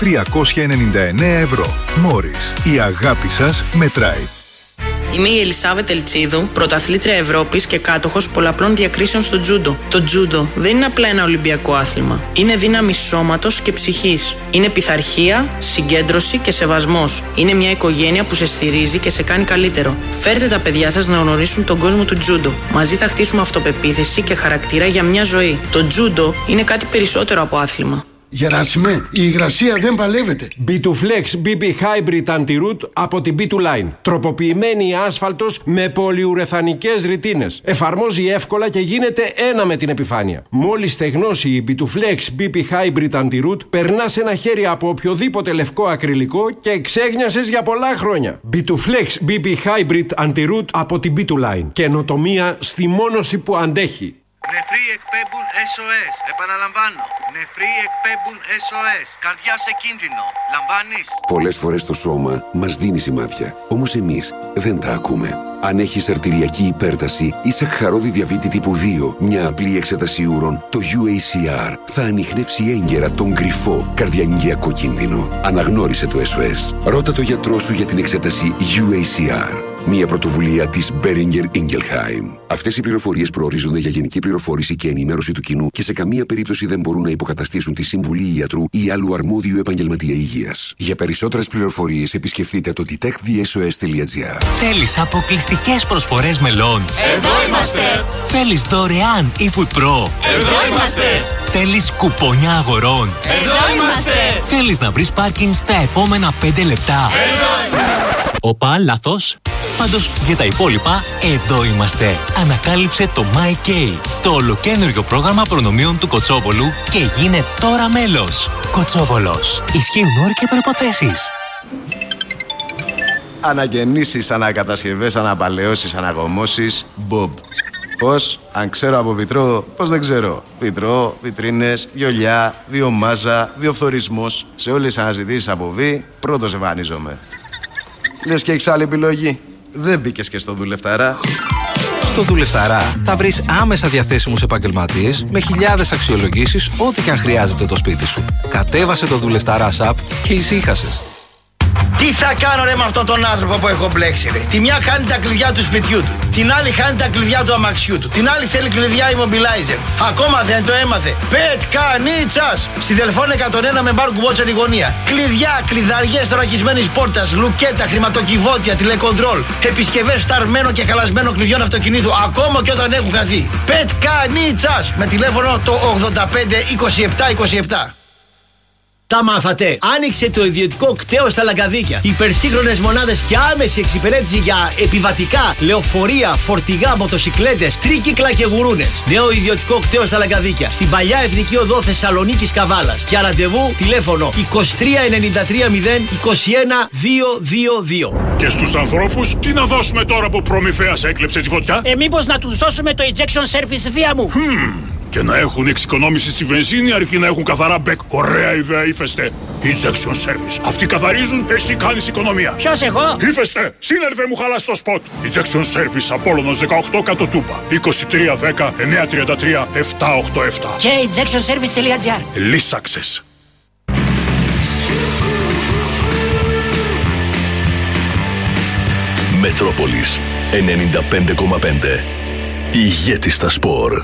399 ευρώ. Morris. Η αγάπη σας μετράει. Είμαι η Ελισάβετ Ελτσίδου, πρωταθλήτρια Ευρώπης και κάτοχος πολλαπλών διακρίσεων στο τζούντο. Το τζούντο δεν είναι απλά ένα ολυμπιακό άθλημα. Είναι δύναμη σώματος και ψυχής. Είναι πειθαρχία, συγκέντρωση και σεβασμός. Είναι μια οικογένεια που σε στηρίζει και σε κάνει καλύτερο. Φέρτε τα παιδιά σας να γνωρίσουν τον κόσμο του τζούντο. Μαζί θα χτίσουμε αυτοπεποίθηση και χαρακτήρα για μια ζωή. Το τζούντο είναι κάτι περισσότερο από άθλημα. Γεράσιμε, η υγρασία δεν παλεύεται. B2Flex BB Hybrid Anti-Root από την B2Line. Τροποποιημένη άσφαλτος με πολυουρεθανικές ρητίνες. Εφαρμόζει εύκολα και γίνεται ένα με την επιφάνεια. Μόλις στεγνώσει η B2Flex BB Hybrid Anti-Root, περνάς ένα χέρι από οποιοδήποτε λευκό ακριλικό και ξέγνιασες για πολλά χρόνια. B2Flex BB Hybrid Anti-Root από την B2Line. Καινοτομία στη μόνωση που αντέχει. Νεφροί εκπέμπουν SOS. Επαναλαμβάνω. Νεφροί εκπέμπουν SOS. Καρδιά σε κίνδυνο. Λαμβάνεις? Πολλές φορές το σώμα μας δίνει σημάδια. Όμως εμείς δεν τα ακούμε. Αν έχεις αρτηριακή υπέρταση ή σακχαρώδη διαβήτη τύπου 2, μια απλή εξέταση ούρων, το UACR θα ανιχνεύσει έγκαιρα τον κρυφό καρδιαγγειακό κίνδυνο. Αναγνώρισε το SOS. Ρώτα το γιατρό σου για την εξέταση UACR. Μια πρωτοβουλία της Boehringer Ingelheim. Αυτές οι πληροφορίες προορίζονται για γενική πληροφόρηση και ενημέρωση του κοινού και σε καμία περίπτωση δεν μπορούν να υποκαταστήσουν τη συμβουλή ιατρού ή άλλου αρμόδιου επαγγελματία υγείας. Για περισσότερες πληροφορίες επισκεφτείτε το detectthesos.gr. Θέλεις αποκλειστικές προσφορές μελών? Εδώ είμαστε! Θέλεις δωρεάν eFood Pro? Εδώ είμαστε! Θέλεις κουπόνια αγορών? Εδώ είμαστε! Θέλεις να βρεις πάρκινγκ στα επόμενα 5 λεπτά? Εδώ είμαστε! Οπα, λάθος. Πάντως για τα υπόλοιπα, εδώ είμαστε. Ανακάλυψε το MyK, το ολοκαίνουργιο πρόγραμμα προνομίων του Κοτσόβολου και γίνε τώρα μέλος. Κοτσόβολος. Ισχύουν όροι και προϋποθέσεις. Αναγεννήσεις, ανακατασκευές, αναπαλαιώσεις, αναγωμώσεις, Bob. Πώς? Αν ξέρω από βιτρό, πώς δεν ξέρω. Βιτρό, βιτρίνες, βιολιά, βιομάζα, βιοφθορισμός. Σε όλες τις αναζητήσεις από βι, πρώτος εμφανίζομαι. Λες και έχεις άλλη επιλογή? Δεν μπήκες και στο Δουλευταρά? Στο Δουλευταρά θα βρεις άμεσα διαθέσιμους επαγγελματίες με χιλιάδες αξιολογήσεις ό,τι και αν χρειάζεται το σπίτι σου. Κατέβασε το Δουλευταρά app και ησύχασες. Τι θα κάνω ρε με αυτόν τον άνθρωπο που έχω μπλέξει ρε? Τη μια χάνει τα κλειδιά του σπιτιού του, την άλλη χάνει τα κλειδιά του αμαξιού του, την άλλη θέλει κλειδιά immobilizer. Ακόμα δεν το έμαθε. Πετκανίτσας! Στη Δελφών 101 με μπάρ κουμπότσερ η γωνία. Κλειδιά, κλειδαριές θωρακισμένης πόρτας, λουκέτα, χρηματοκιβώτια, τηλεκοντρόλ, επισκευές σταρμένων και χαλασμένων κλειδιών αυτοκινήτου, ακόμα και όταν έχουν χαθεί. Πετκανίτσας! Με τηλέφωνο το 85 27 27. Τα μάθατε. Άνοιξε το ιδιωτικό κτέο στα Λαγκαδίκια. Υπερσύγχρονες μονάδες και άμεση εξυπηρέτηση για επιβατικά, λεωφορεία, φορτηγά, μοτοσικλέτες, τρίκυκλα και γουρούνες. Νέο ιδιωτικό κτέο στα Λαγκαδίκια. Στην παλιά Εθνική Οδό Θεσσαλονίκης Καβάλας. Για ραντεβού τηλέφωνο 23 93 0 21 222. Και στους ανθρώπους τι να δώσουμε τώρα που προμηθέας έκλεψε τη φωτιά? Μήπως να τους δώσουμε το Ejection Service Δία μου. Και να έχουν εξοικονόμηση στη βενζίνη αρκεί να έχουν καθαρά μπεκ. Ωραία ιδέα, Ύφεστε. Ejection Service. Αυτοί καθαρίζουν, εσύ κάνεις οικονομία. Ποιος εγώ? Ύφεστε, σύνερβε μου χαλάς το σποτ. Ejection Service Απόλλωνος 18 κάτω Τούμπα. 23 10 933 787. Και ejectionservice.gr. Λύσαξες. Μετρόπολης 95,5. Ηγέτη στα σπορ.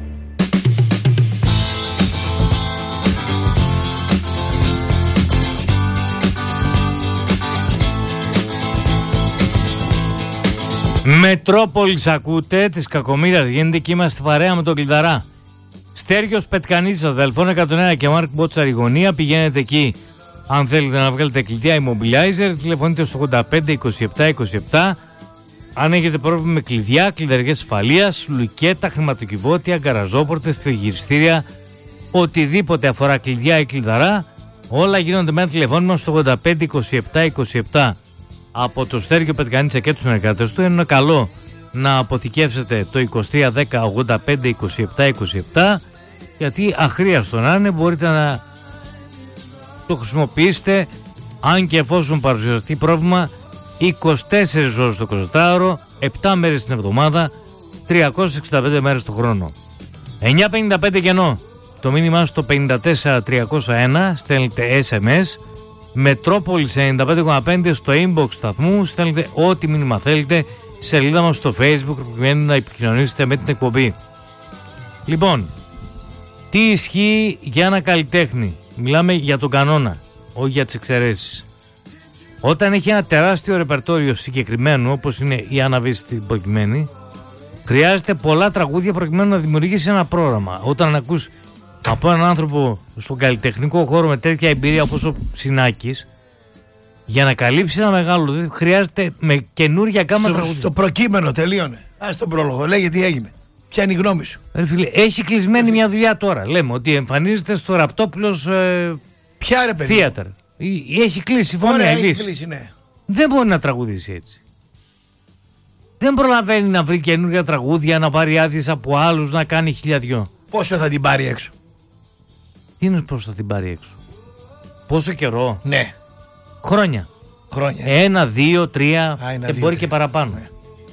Μετρόπολης ακούτε, της Κακομοίρας γίνεται και είμαστε παρέα με τον Κλειδαρά. Στέργιος Πετκανίτσας, Δελφών 101 και Μάρκ Μπότσαρη γωνία. Πηγαίνετε εκεί αν θέλετε να βγάλετε κλειδιά immobilizer. Τηλεφωνείτε στο 85 27 27. Αν έχετε πρόβλημα με κλειδιά, κλειδαριές ασφαλείας, λουκέτα, χρηματοκιβώτια, γκαραζόπορτες, τριγυριστήρια, οτιδήποτε αφορά κλειδιά ή κλειδαρά, όλα γίνονται με ένα τηλεφώνημα στο 85 27 27. Από το Στέργιο Πετκανίτσα και τους συνεργάτες του είναι καλό να αποθηκεύσετε το 23 10 85 27 27, γιατί αχρίαστο να είναι μπορείτε να το χρησιμοποιήσετε αν και εφόσον παρουσιαστεί πρόβλημα 24 ώρες το 24ωρο, 7 μέρες την εβδομάδα, 365 μέρες το χρόνο. 955 κενό. Το μήνυμά στο 54301 στέλνετε SMS. Μετρόπολης 95,5 στο inbox σταθμού. Στέλνετε ό,τι μήνυμα θέλετε. Σελίδα μας στο Facebook προκειμένου να επικοινωνήσετε με την εκπομπή. Λοιπόν, τι ισχύει για ένα καλλιτέχνη? Μιλάμε για τον κανόνα, όχι για τις εξαιρέσεις. Όταν έχει ένα τεράστιο ρεπερτόριο συγκεκριμένο, όπως είναι η Άννα Βύση στην προκειμένη, χρειάζεται πολλά τραγούδια προκειμένου να δημιουργήσει ένα πρόγραμμα. Όταν ακούς από έναν άνθρωπο στον καλλιτεχνικό χώρο με τέτοια εμπειρία όπως ο Ψινάκης, για να καλύψει ένα μεγάλο, χρειάζεται με καινούρια κάμα τραγούδια. Στο προκείμενο τελείωνε. Ας τον πρόλογο, λέγε τι έγινε. Ποια είναι η γνώμη σου? Φίλε, έχει κλεισμένη μια δουλειά τώρα. Λέμε ότι εμφανίζεται στο Ραπτόπουλος Ποια ρε παιδί? Theater. Έχει κλείσει συμφωνία. Έχει κλείσει, ναι. Δεν μπορεί να τραγουδήσει έτσι. Δεν προλαβαίνει να βρει καινούργια τραγούδια, να πάρει άδειες από άλλους, να κάνει χιλιαδιό. Πόσο θα την πάρει έξω? Τι είναι πόσο θα την πάρει έξω? Πόσο καιρό? Ναι. Χρόνια. 1, 2, 3 και μπορεί και παραπάνω. Ναι.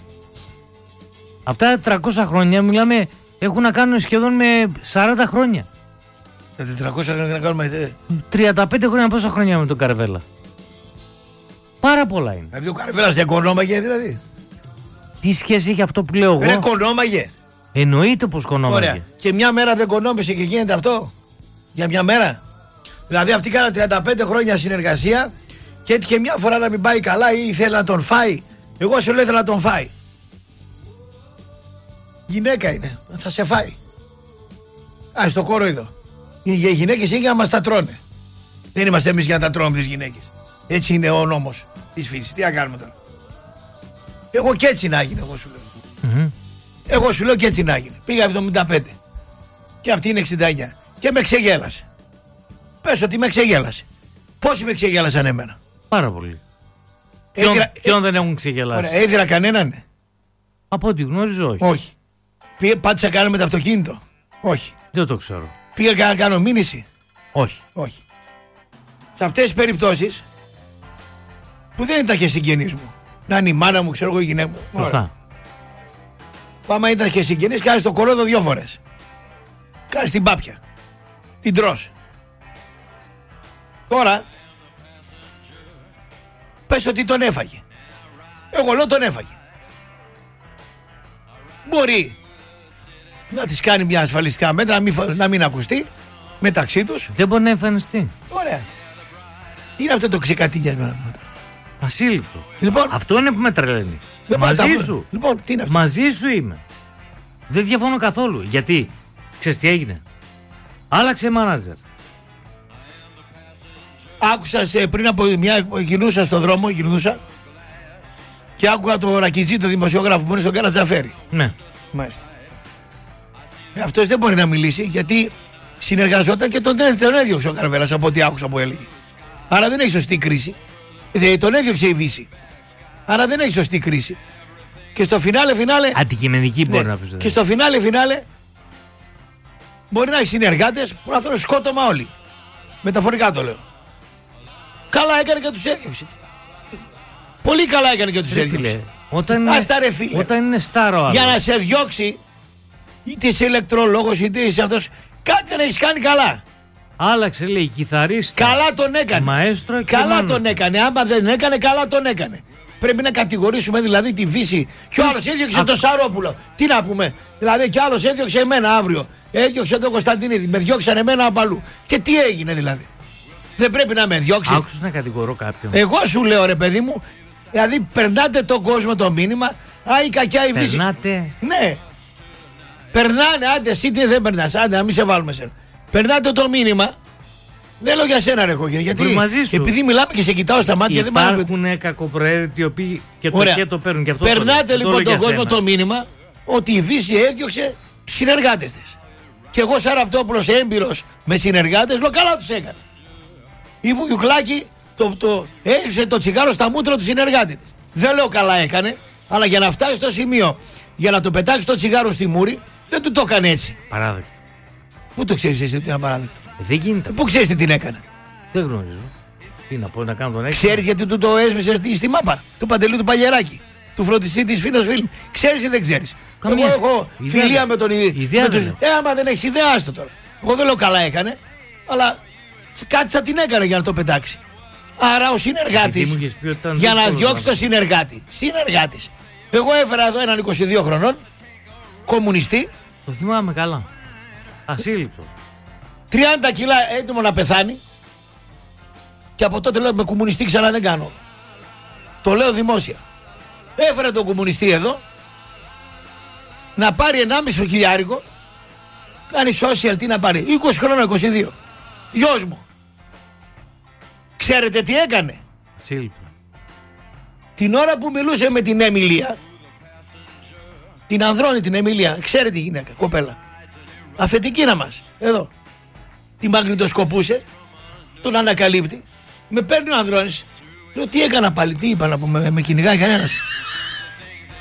Αυτά 300 χρόνια μιλάμε, έχουν να κάνουν σχεδόν με 40 χρόνια. 400 χρόνια να κάνουμε. 35 χρόνια, πόσα χρόνια με τον Καρβέλα? Πάρα πολλά είναι. Δηλαδή ο Καρβέλας δεν κονόμαγε δηλαδή? Τι σχέση έχει αυτό που λέω εγώ? Δεν κονόμαγε. Εννοείται πως κονόμαγε. Ωραία. Και μια μέρα δεν κονόμησε και γίνεται αυτό? Για μια μέρα? Δηλαδή αυτοί κάναν 35 χρόνια συνεργασία και έτυχε μια φορά να μην πάει καλά ή ήθελε να τον φάει. Εγώ σου λέω ήθελα να τον φάει. Γυναίκα είναι, θα σε φάει. Ας το κοροϊδό. Οι γυναίκες είναι για να μας τα τρώνε. Δεν είμαστε εμείς για να τα τρώνε τις γυναίκες. Έτσι είναι ο νόμος της φύσης. Τι να κάνουμε τώρα? Εγώ και έτσι να γίνει, εγώ σου λέω. Εγώ σου λέω και έτσι να γίνει. Πήγα 75 και αυτή είναι 69 και με ξεγέλασε. Πες ότι με ξεγέλασε. Πόσοι με ξεγέλασαν εμένα? Πάρα πολύ. Ποιον δεν έχουν ξεγελάσει? Ωραία, έδιρα κανέναν? Από ό,τι γνωρίζω όχι. Όχι. Πάτησα κάνω με το αυτοκίνητο? Όχι. Δεν το ξέρω. Πήγα να κάνω μήνυση? Όχι. Όχι. Σε αυτές τις περιπτώσεις που δεν ήταν και συγγενείς μου, να είναι η μάνα μου, ξέρω εγώ, η γυναίκα μου. Σωστά. Άμα ήταν και συγγενείς, κάνεις το κορόδο 2 φορές. Κάνεις την πάπια. Την τρως. Τώρα πες ότι τον έφαγε. Εγώ λέω τον έφαγε. Μπορεί να τις κάνει μια ασφαλιστικά μέτρα, να μην ακουστεί μεταξύ τους. Δεν μπορεί να εμφανιστεί. Ωραία. Τι είναι αυτό το ξεκατίνιασμα? Ασύλληπτο. Λοιπόν, αυτό είναι που με τρελαίνει. Μαζί σου. Λοιπόν, τι είναι αυτό? Μαζί σου είμαι. Δεν διαφωνώ καθόλου. Γιατί, ξέρεις τι έγινε? Άλλαξε μάνατζερ. Άκουσα πριν από γυρνούσα στον δρόμο, και άκουγα το Ρακιτζή, το δημοσιογράφο που είναι στον Καρατζαφέρη. Ναι. Μάλιστα. Αυτός δεν μπορεί να μιλήσει γιατί συνεργαζόταν και τον έδιωξε ο Καρβέλας από ό,τι άκουσα που έλεγε. Άρα δεν έχει σωστή κρίση. Τον έδιωξε η Δύση. Άρα δεν έχει σωστή κρίση. Και στο φινάλε. Αντικειμενική μπορεί να πει. Και στο φινάλε μπορεί να έχει συνεργάτες που να θέλουν σκότωμα όλοι. Μεταφορικά το λέω. Καλά έκανε και τους έδιωξε. Πολύ καλά έκανε και τους έδιωξε. Όταν είναι στάρο. Για να σε διώξει, είτε είσαι ηλεκτρολόγος είτε είσαι αυτός, κάτι δεν έχεις κάνει καλά. Άλλαξε, λέει, κιθαρίστα. Καλά τον έκανε. Μαέστρο και καλά τον έκανε. Άμα δεν έκανε, καλά τον έκανε. Πρέπει να κατηγορήσουμε δηλαδή τη Δύση. Και ο άλλος έδιωξε τον Σαρόπουλο. Τι να πούμε? Δηλαδή, κι άλλος έδιωξε εμένα αύριο. Έδιωξε τον Κωνσταντινίδη. Με διώξαν εμένα από αλλού. Και τι έγινε δηλαδή? Δεν πρέπει να με διώξει? Άκουσες να κατηγορώ κάποιον? Εγώ σου λέω, ρε παιδί μου, δηλαδή περνάτε τον κόσμο το μήνυμα. Α, η κακιά η Δύση. Περνάτε. Ναι. Περνάνε, άντε εσύ τι δεν περνάς. Άντε να μην σε βάλουμε σένα. Περνάτε το μήνυμα. Δεν λέω για σένα, ρε κόκκινη. Γιατί επειδή μιλάμε και σε κοιτάω στα μάτια, δεν υπάρχουν κακοπροαίρετοι οι οποίοι και το και το παίρνουν. Και αυτό περνάτε λοιπόν τον κόσμο το μήνυμα ότι η Δύση έδιωξε τους συνεργάτες της. Και εγώ, σαν Ραπτόπουλος έμπειρος με συνεργάτες, λέω καλά τους έκανε. Η Βουγιουκλάκη έριξε το τσιγάρο στα μούτρα του συνεργάτη της. Δεν λέω καλά έκανε, αλλά για να φτάσει στο σημείο, για να το πετάξει το τσιγάρο στη μούρη, δεν του το έκανε έτσι. Παράδεκτο. Πού το ξέρεις εσύ ότι είναι απαράδεκτο? Δεν γίνεται. Πού ξέρεις τι την έκανε? Δεν γνωρίζω. Τι να πω, να κάνω τον έξω? Ξέρεις γιατί του το έσβησε στη μάπα του Παντελή του Παλιεράκη, του φροντιστή της Φίνος Φίλμ? Ξέρεις ή δεν ξέρεις? Εγώ έχω φιλία με τον ίδιο. Άμα δεν έχεις ιδέα, άστο τώρα. Εγώ δεν λέω καλά έκανε, αλλά κάτι θα την έκανε για να το πετάξει. Άρα ο συνεργάτης, για να διώξει το συνεργάτης. Εγώ έφερα εδώ έναν 22 χρονών κομμουνιστή. Το θυμάμαι καλά. Ασύλληπτο. 30 κιλά έτοιμο να πεθάνει. Και από τότε λέω με κομμουνιστή ξανά δεν κάνω. Το λέω δημόσια. Έφερα τον κομμουνιστή εδώ να πάρει 1,5 χιλιάρικο. Κάνει social, τι να πάρει? 20 χρόνια, 22. Γιος μου. Ξέρετε τι έκανε? Ασύλληπτο. Την ώρα που μιλούσε με την Εμιλία, την Ανδρώνη την Εμιλία, ξέρετε η γυναίκα, κοπέλα, αφεντικήνα μας, εδώ, τη μαγνητοσκοπούσε, τον ανακαλύπτει, με παίρνει ο Ανδρώνης, λέω τι έκανα πάλι, τι είπα να πούμε, με κυνηγάει κανένας?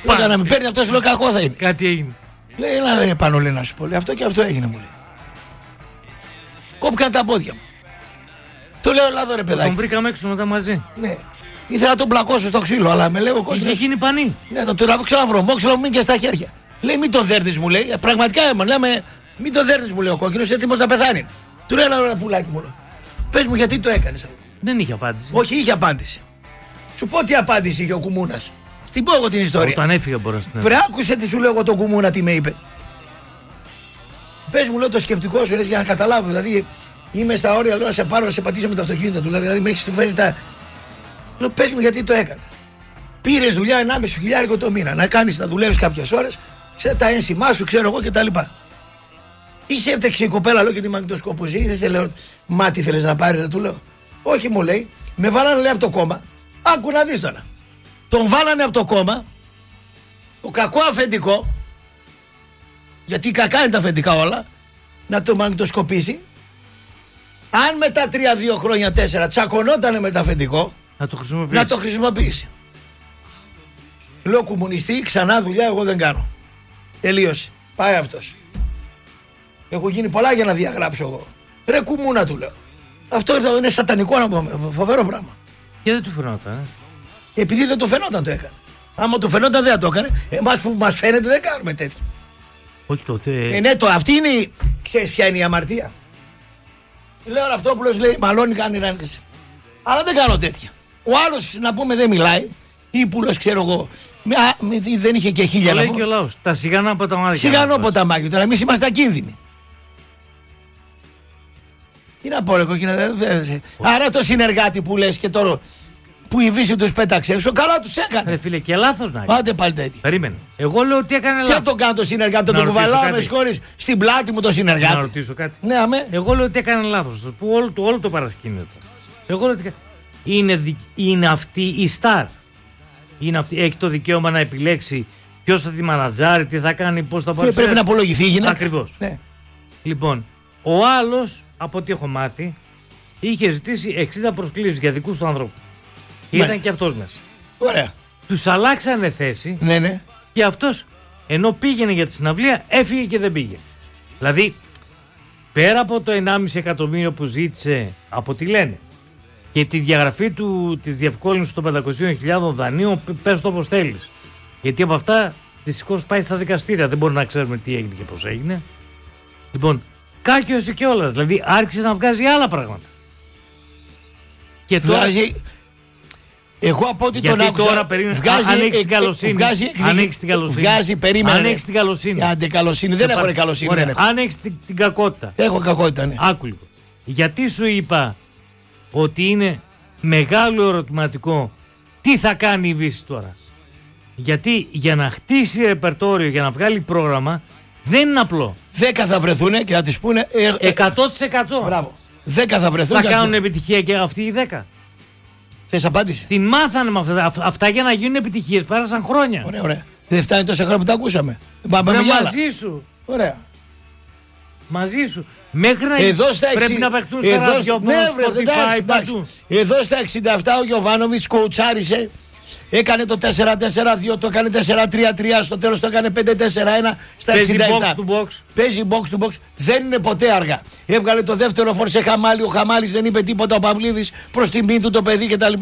Όταν να μην παίρνει αυτό, λέω κακό θα είναι. Κάτι έγινε. Λέει, έλα ρε πάνω, λέει να σου πω. Λέει, αυτό και αυτό έγινε, μου λέει. Κόπηκαν τα πόδια μου. Του λέω, ελά, ρε παιδάκι. Τον βρήκαμε έξω μετά μαζί. Ναι. Ήθελα να τον πλακώσω στο ξύλο, αλλά με λέει ο κόκκινος. Είχε γίνει πανί. Ναι, τον τραβήξω ένα βρωμόξυλο, μην και στα χέρια. Λέει, μην το δέρνεις, μου λέει. Πραγματικά έμαθα. Λέμε, μην το δέρνεις, μου λέει ο κόκκινος, έτοιμος να πεθάνει. Του λέω, έλα, ρε πουλάκι μου. Πες μου, γιατί το έκανες. Δεν είχε απάντηση. Όχι, είχε απάντηση. Σου πω τι απάντηση είχε ο Κουμούνας. Στην πω εγώ την ιστορία. Όταν έφυγε, μπορώ να Βρε, άκουσε τι σου λέω εγώ τον Κουμούνα, τι με είπε. Πες μου, λέω το σκεπτικό σου, λες, για να καταλάβω. Δηλαδή, είμαι στα όρια, λέω να σε πάρω, να σε πατήσω με το αυτοκίνητο του. Δηλαδή, με έχεις φέρει τα. Λέω, πες μου, γιατί το έκανες. Πήρες δουλειά 1.500 το μήνα. Να κάνεις, να δουλεύεις κάποιες ώρες, σε τα ένσημά σου, ξέρω εγώ κτλ. Τι σε έφταξε η κοπέλα, λέω, και τη μαγνητοσκόπωση. Ήρθε, λέω, μα τι θέλεις να πάρεις, του λέω. Όχι, μου λέει, με βάλανε, λέει, από το κόμμα. Άκου να δεις τώρα. Τον βάλανε από το κόμμα, το κακό αφεντικό, γιατί κακά είναι τα αφεντικά όλα, να το μαγνητοσκοπήσει. Αν μετά 3-2 χρόνια 4 τσακωνότανε με το αφεντικό, να το χρησιμοποιήσει. Λέω, κομμουνιστή, ξανά δουλειά εγώ δεν κάνω. Τελείωσε. Πάει αυτός. Έχω γίνει πολλά για να διαγράψω εγώ. Ρε κουμούνα, του λέω. Αυτό είναι σατανικό να πούμε, φοβερό πράγμα. Και δεν του φαινόταν. Επειδή δεν το φαινόταν το έκανε. Άμα το φαινόταν δεν το έκανε. Εμάς που μας φαίνεται δεν κάνουμε τέτοια. Όχι τότε. Ναι, αυτή είναι. Ξέρεις ποια είναι η αμαρτία. Λέω ο Αυτόπουλος, λέει, μαλώνει, κάνει ράνκες. Αλλά δεν κάνω τέτοια. Ο άλλος, να πούμε, δεν μιλάει. Ήπουλος, ξέρω εγώ. Δεν είχε και 1000 να πω. Και ο λαός. Τα σιγανά ποταμάκια. Σιγανό ποταμάκια. Τώρα εμείς είμαστε ακίνδυνοι. Τι να πω, ρε κόκκινα. Άρα το συνεργάτη που λες και τώρα. Που η Βύση τους πέταξε έξω, καλά τους έκανε. Ρε φίλε, και λάθος να κάνει. Άντε πάλι τέτοιο. Περίμενε. Εγώ λέω ότι έκανε λάθος. Και το κάνω το συνεργάτη, τον κουβαλάω με σκόρες στην πλάτη μου το συνεργάτη. Να ρωτήσω κάτι. Ναι, αμέ. Εγώ λέω ότι έκανε λάθος. Που όλο το παρασκήνιο. Εγώ λέω ότι είναι αυτή η στάρ. Είναι αυτή, έχει το δικαίωμα να επιλέξει ποιος θα τη μανατζάρει, τι θα κάνει, πώς θα πάρει. Πρέπει να απολογηθεί η γυναίκα. Ακριβώς. Ναι. Λοιπόν, ο άλλος, από ό,τι έχω μάθει, είχε ζητήσει 60 προσκλήσεις για δικούς του ανθρώπους. Και ήταν και αυτός μέσα. Ωραία. Τους αλλάξανε θέση. Ναι, ναι. Και αυτός, ενώ πήγαινε για τη συναυλία, έφυγε και δεν πήγε. Δηλαδή, πέρα από το 1,5 εκατομμύριο που ζήτησε, από τι λένε, και τη διαγραφή της διευκόλυνσης των 500.000 δανείων, πες το όπως θέλεις. Γιατί από αυτά δυστυχώς πάει στα δικαστήρια. Δεν μπορεί να ξέρουμε τι έγινε και πώς έγινε. Λοιπόν, κάκιωσε κιόλας. Δηλαδή, άρχισε να βγάζει άλλα πράγματα. Και τώρα. Εγώ από ό,τι τον άκουσα. Τώρα περίμενε. Αν έχεις την καλοσύνη. Αν έχεις την καλοσύνη. Βγάζει, περίμενε. Αν έχεις την καλοσύνη. Άντε, καλοσύνη. Δεν έχω καλοσύνη. Αν έχεις την κακότητα. Έχω κακότητα, ναι. Άκου λίγο. Γιατί σου είπα ότι είναι μεγάλο ερωτηματικό τι θα κάνει η Βύση τώρα. Γιατί για να χτίσει ρεπερτόριο, για να βγάλει πρόγραμμα, δεν είναι απλό. 10 θα βρεθούν και θα τις πούνε. 100%. Μπράβο. 10 θα βρεθούν. Θα κάνουν επιτυχία και αυτοί οι 10. Θες απάντηση. Την μάθανε με αυτά. Αυτά για να γίνουν επιτυχίες πέρασαν χρόνια. Ωραία, ωραία. Δεν φτάνει τόσα χρόνια που τα ακούσαμε. Μαζί σου. Ωραία. Μαζί σου. Μέχρι να πρέπει να παιχτούν στα ραδιόφωνα, Spotify, παντού. Εδώ στα 67 ο Γιωβάνοβιτς κοουτσάρισε. Έκανε το 4-4-2, το έκανε 4-3-3, στο τέλος το έκανε 5-4-1 στα 67. Παίζει box to box. Παίζει box to box. Δεν είναι ποτέ αργά. Έβγαλε το δεύτερο φορ σε Χαμάλη. Ο Χαμάλης δεν είπε τίποτα. Ο Παυλίδης προς τιμή του το παιδί κτλ.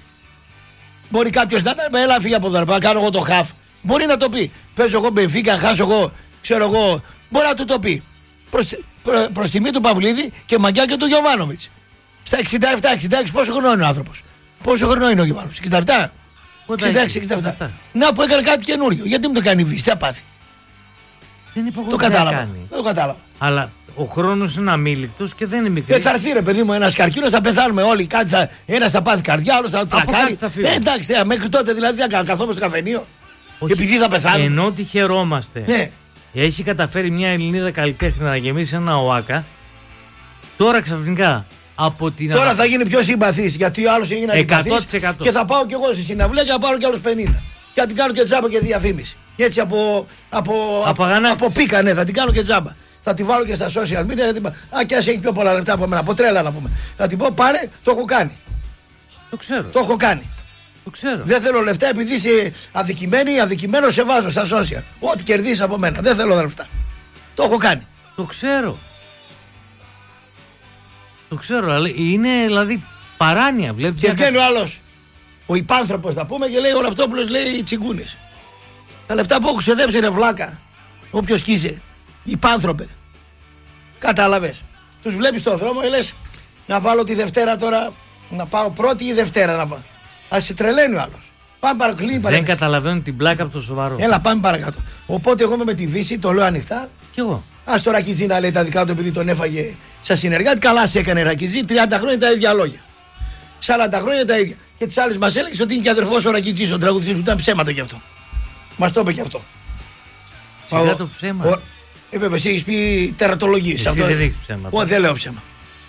Μπορεί κάποιος να ήταν, έλα φύγει από εδώ, να κάνω εγώ το χαφ. Μπορεί να το πει. Παίζω εγώ Μπενφίκα, χάσω εγώ, ξέρω εγώ. Μπορεί να του το πει. Προς τιμή του Παυλίδη και μαγκιά και του Γιωβάνοβιτς. Στα 67-66 πόσο χρόνο είναι ο άνθρωπος. Πόσο χρόνο είναι ο Γιωβάνοβιτς. 67. 66-67. Να που έκανε κάτι καινούριο. Γιατί μου το κάνει η Βύση, τι θα πάθει. Δεν είπα εγώ το κατάλαβα. Δεν το κατάλαβα. Αλλά ο χρόνος είναι αμήλικτος και δεν είναι μικρός. Θα έρθει ρε παιδί μου ένας καρκίνος, θα πεθάνουμε όλοι. Ένας θα πάθει καρδιά, άλλος θα τρακάρει. Εντάξει, μέχρι τότε δηλαδή θα καθόμαστε στο καφενείο. Επειδή θα πεθάνουμε. Ενώ ότι χαιρόμαστε. Ναι. Έχει καταφέρει μια Ελληνίδα καλλιτέχνη να γεμίσει ένα ΟΑΚΑ. Τώρα ξαφνικά. Τώρα θα γίνει πιο συμπαθής γιατί ο άλλος έγινε αντιπαθής και θα πάω κι εγώ στη συναυλία και θα πάρω κι άλλους 50. Και θα την κάνω και τζάμπα και διαφήμιση. Έτσι από πίκα, ναι, θα την κάνω και τζάμπα. Θα τη βάλω και στα social media. Και ας έχει πιο πολλά λεφτά από μένα, από τρέλα να πούμε. Θα την πω πάρε, το έχω κάνει. Το ξέρω. Το έχω κάνει. Το ξέρω. Δεν θέλω λεφτά επειδή είσαι αδικημένη ή αδικημένο, σε βάζω στα social. Ό,τι κερδίσει από μένα. Δεν θέλω λεφτά. Το έχω κάνει. Το ξέρω. Το ξέρω, αλλά είναι δηλαδή παράνοια. Βλέπεις, και βγαίνει ο άλλος, ο υπάνθρωπος θα πούμε, και λέει ο Ραπτόπουλος, λέει τσιγκούνες. Τα λεφτά που έχω ξεδέψει είναι βλάκα. Όποιος κι είσαι, υπάνθρωπε. Κατάλαβες. Τους βλέπεις στον δρόμο και λες να βάλω τη Δευτέρα τώρα, να πάω πρώτη ή Δευτέρα να πάω. Ας σε τρελαίνει ο άλλος. Πάμε παρακολουθεί. Δεν καταλαβαίνω την πλάκα από το σοβαρό. Έλα, πάμε παρακάτω. Οπότε εγώ είμαι με τη Δύση, το λέω ανοιχτά. Κι εγώ. Ας το Ρακιτζή να λέει τα δικά του επειδή τον έφαγε σαν συνεργάτη. Καλά σε έκανε Ρακιτζή. 30 χρόνια τα ίδια λόγια. 40 χρόνια τα ίδια. Και τις άλλες μας έλεγε ότι είναι και αδερφός ο Ρακιτζής, ο τραγουδιστής που ήταν ψέματα κι αυτό. Μας το είπε κι αυτό. Σιγά το ψέμα. Βέβαια, εσύ έχεις πει τερατολογίες. Εσύ δεν έχεις ψέματα. Δεν λέω ψέμα.